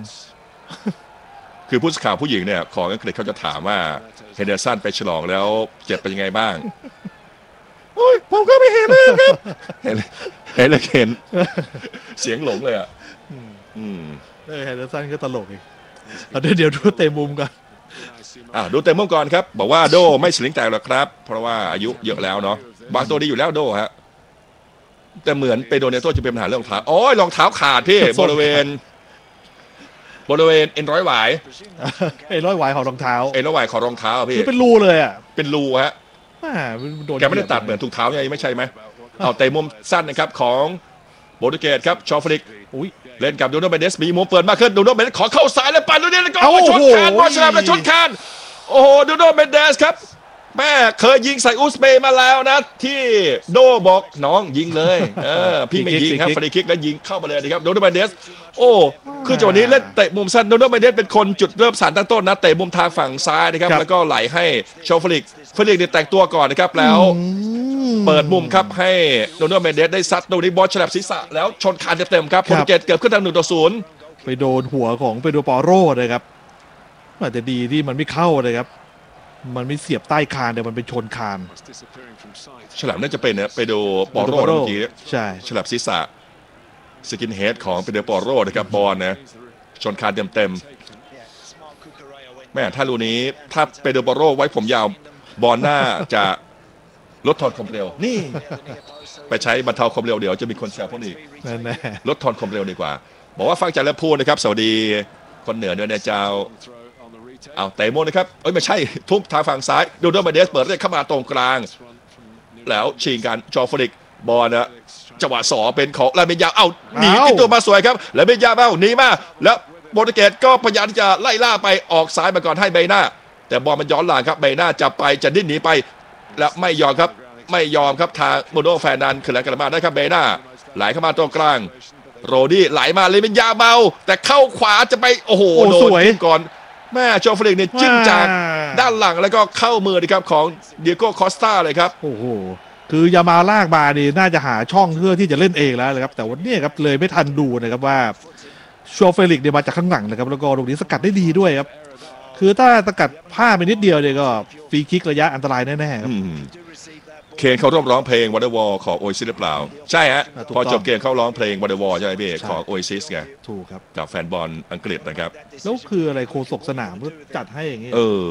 คือผู้สื่อข่าวผู้หญิงเนี่ยของอังกฤษเขาจะถามว่าเฮนเดอร์สันไปฉลองแล้วเจ็บเป็นยังไงบ้างโอ้ยผมก็ไม่เห็นเลยครับเห็นเห็นเลยเห็นเสียงหลงเลยอ่ะอืมเฮนเดอร์สันก็ตลกอีกเดี๋ยวเดี๋ยวดูเตะมุมกันอ่ะดูเตะมุมก่อนครับบอกว่าโดไม่สลิงแตกหรอกครับเพราะว่าอายุเยอะแล้วเนาะบางตัวดีอยู่แล้วโดฮะแต่เหมือนไปโดนเนโต้จะเป็นปัญหาเรื่องรองเท้าโอ้ยรองเท้าขาดพี่บริเวณบริเวณเอ็นร้อยหวายเอ็นร้อยหวายของรองเท้าเอ็นร้อยหวายของรองเท้าพี่คือเป็นรูเลยอ่ะเป็นรูฮะแกไม่ได้ตัดเหมือนถุงเท้าไงไม่ใช่ไหมเอาแต่มุมสั้นนะครับของโปรตุเกสครับชอฟลิกเล่นกับดูโนเบเดสมีมุมเปิดมากขึ้นดูโนเบเดสขอเข้าซ้ายแล้วปั่นดูนี่แล้วก็ชนคานบอลฉลามและชนคานโอ้โหดูโนเบเดสครับแม่เคยยิงใส่อุซเบย์มาแล้วนะที่โดบอกน้องยิงเลยเออพี่ไม่ยิงครับฟรีคิกแล้วยิงเข้ามาเลยนะครับโดโนเบเดสโอ้คือจังหวะนี้เล่นเตะมุมสั้นโดโนเบเดสเป็นคนจุดเริ่มสารตั้งต้นนะเตะมุมทางฝั่งซ้ายนะครับแล้วก็ไหลให้ชอฟลิกฟลิกเนี่ยแต่งตัวก่อนนะครับแล้วเปิดมุมครับให้โดโนเบเดสได้ซัดตรงนี้บอลฉลับศีรษะแล้วชนคานเต็มๆครับโปรตุเกสเกือบขึ้นทางหนึ่งต่อศูนย์ไปโดนหัวของเปโดรปอโรเลยครับอาจจะดีที่มันไม่เข้าเลยครับมันไม่เสียบใต้คานแต่มันเป็นชนคานฉลับน่าจะเป็นเนี่ยไปดูปอโร่เมื่อกี้ใช่ฉลับศีรษะสกินเฮดของเปโดรปอโร่นะครับบอลนะชนคานเต็มๆแม่ถ้าลูนี้ถ้าเปโดรปอโร่ไว้ผมยาวบอลหน้าจะลดทอนความเร็วนี่ไปใช้บรรเทาความเร็วเดี๋ยวจะมีคนแซวพวกนี้ลดทอนความเร็วดีกว่าบอกว่าฟังจากแล้วพูดนะครับสวัสดีคนเหนือด้วยนะเจ้าเอาเตะโมนะครับเอ้ยไม่ใช่ทุบทางฝั่งซ้ายดูโดนเบเดสเปิดได้เข้ามาตรงกลางแล้วชิงกันจอฟลิกบอลนะจังหวะสอเป็นของลาเมนยาเอ้าหนีติดตัวมาสวยครับลาเมนยาเอ้าหนีมาแล้วโปรตุเกสก็พยายามที่จะไล่ล่าไปออกซ้ายมาก่อนให้เบน่าแต่บอลมันย้อนหลังครับเบน่าจะไปจะดิ้นหนีไปแล้วไม่ยอมครับไม่ยอมครับทางโมโนแฟนนันขึ้นแล้วกันมาได้ครับเบน่าไหลเข้ามาตรงกลางโรดี้ไหลมาเลยเป็นยาเมาแต่เข้าขวาจะไปโอ้โหโดนก่อนแม่โจฟลิกเนี่ยจิ้มจากด้านหลังแล้วก็เข้ามือนะครับของเดียโก้คอสตาเลยครับโอ้โหคือยามาลากมานี่น่าจะหาช่องเพื่อที่จะเล่นเองแล้วนะครับแต่วันนี้ครับเลยไม่ทันดูนะครับว่าโจฟลิกเนี่ยมาจากข้างหลังนะครับแล้วก็ตรงนี้สกัดได้ดีด้วยครับคือถ้าสกัดพลาดไปนิดเดียวเนี่ยก็ฟรีคิกระยะอันตรายแน่ๆครับเคนเขาร่วมร้องเพลง Wonderwall ของ Oasis หรือเปล่าใช่ฮะพอจบเกมเขาร้องเพลง Wonderwall ใช่ไหมพี่ของ Oasis ไงถูกครับกับแฟนบอลอังกฤษนะครับแล้วคืออะไรโฆษกสนามก็จัดให้อย่างงี้เออ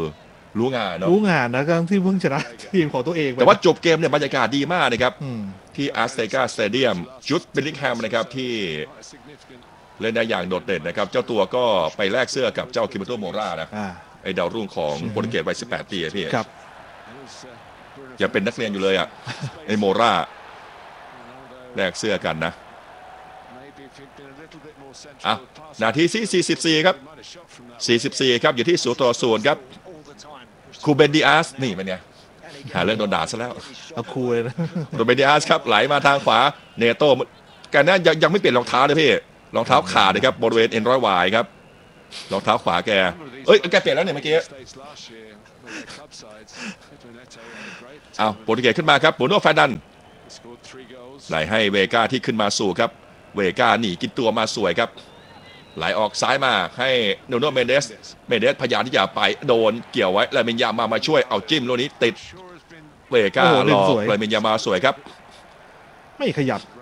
รู้งานเนาะรู้งานนะก็ที่เพิ่งชนะทีมของตัวเองแต่ว่าจบเกมเนี่ยบรรยากาศดีมากนะครับอืมที่อาร์เซกาสเตเดียมจุดเบลลิงแฮมนะครับที่เล่นได้อย่างโดดเด่นนะครับเจ้าตัวก็ไปแลกเสื้อกับเจ้าคิมเบอร์โตโมรานะอ่าไอ้ดาวรุ่งของโปรตุเกสวัยสิบแปดปีอะพี่ครับอย่าเป็นนักเรียนอยู่เลยอ่ะ ไอ้โมราแลกเสื้อกันนะอ่ะนาทีที่สี่สิบสี่ครับสี่สิบสี่ครับอยู่ที่ศูนย์ต่อศูนย์ครับคูเบนดิอาสนี่เป็นไงหาเรื่องโดนด่าซะแล้วเอาคูเลยนะคูเบนดิอาสครับไหลมาทางขวาเนโต้กันนั้นยังยังไม่เปลี่ยนรองเท้าเลยพี่รองเท้าขาดเลยครับบริเวณเอ็นร้อยวายครับรองเท้าขวาแกเอ้ยแกเปลี่ยนแล้วเนี่ยเมื่อกี้เอาโปรตุเกสขึ้นมาครับบูโน่แฟร์นันไหลให้เวก้าที่ขึ้นมาสู่ครับเวก้าหนีกินตัวมาสวยครับไหลออกซ้ายมาให้โนโนเมเดสเมเดสพยายามที่จะไปโดนเกี่ยวไว้แล้วเมนยามามาช่วยเอาจิ้มลูกนี้ติดเวก้าหลอกเลยเมนยามาสวยครับไม่ขยับ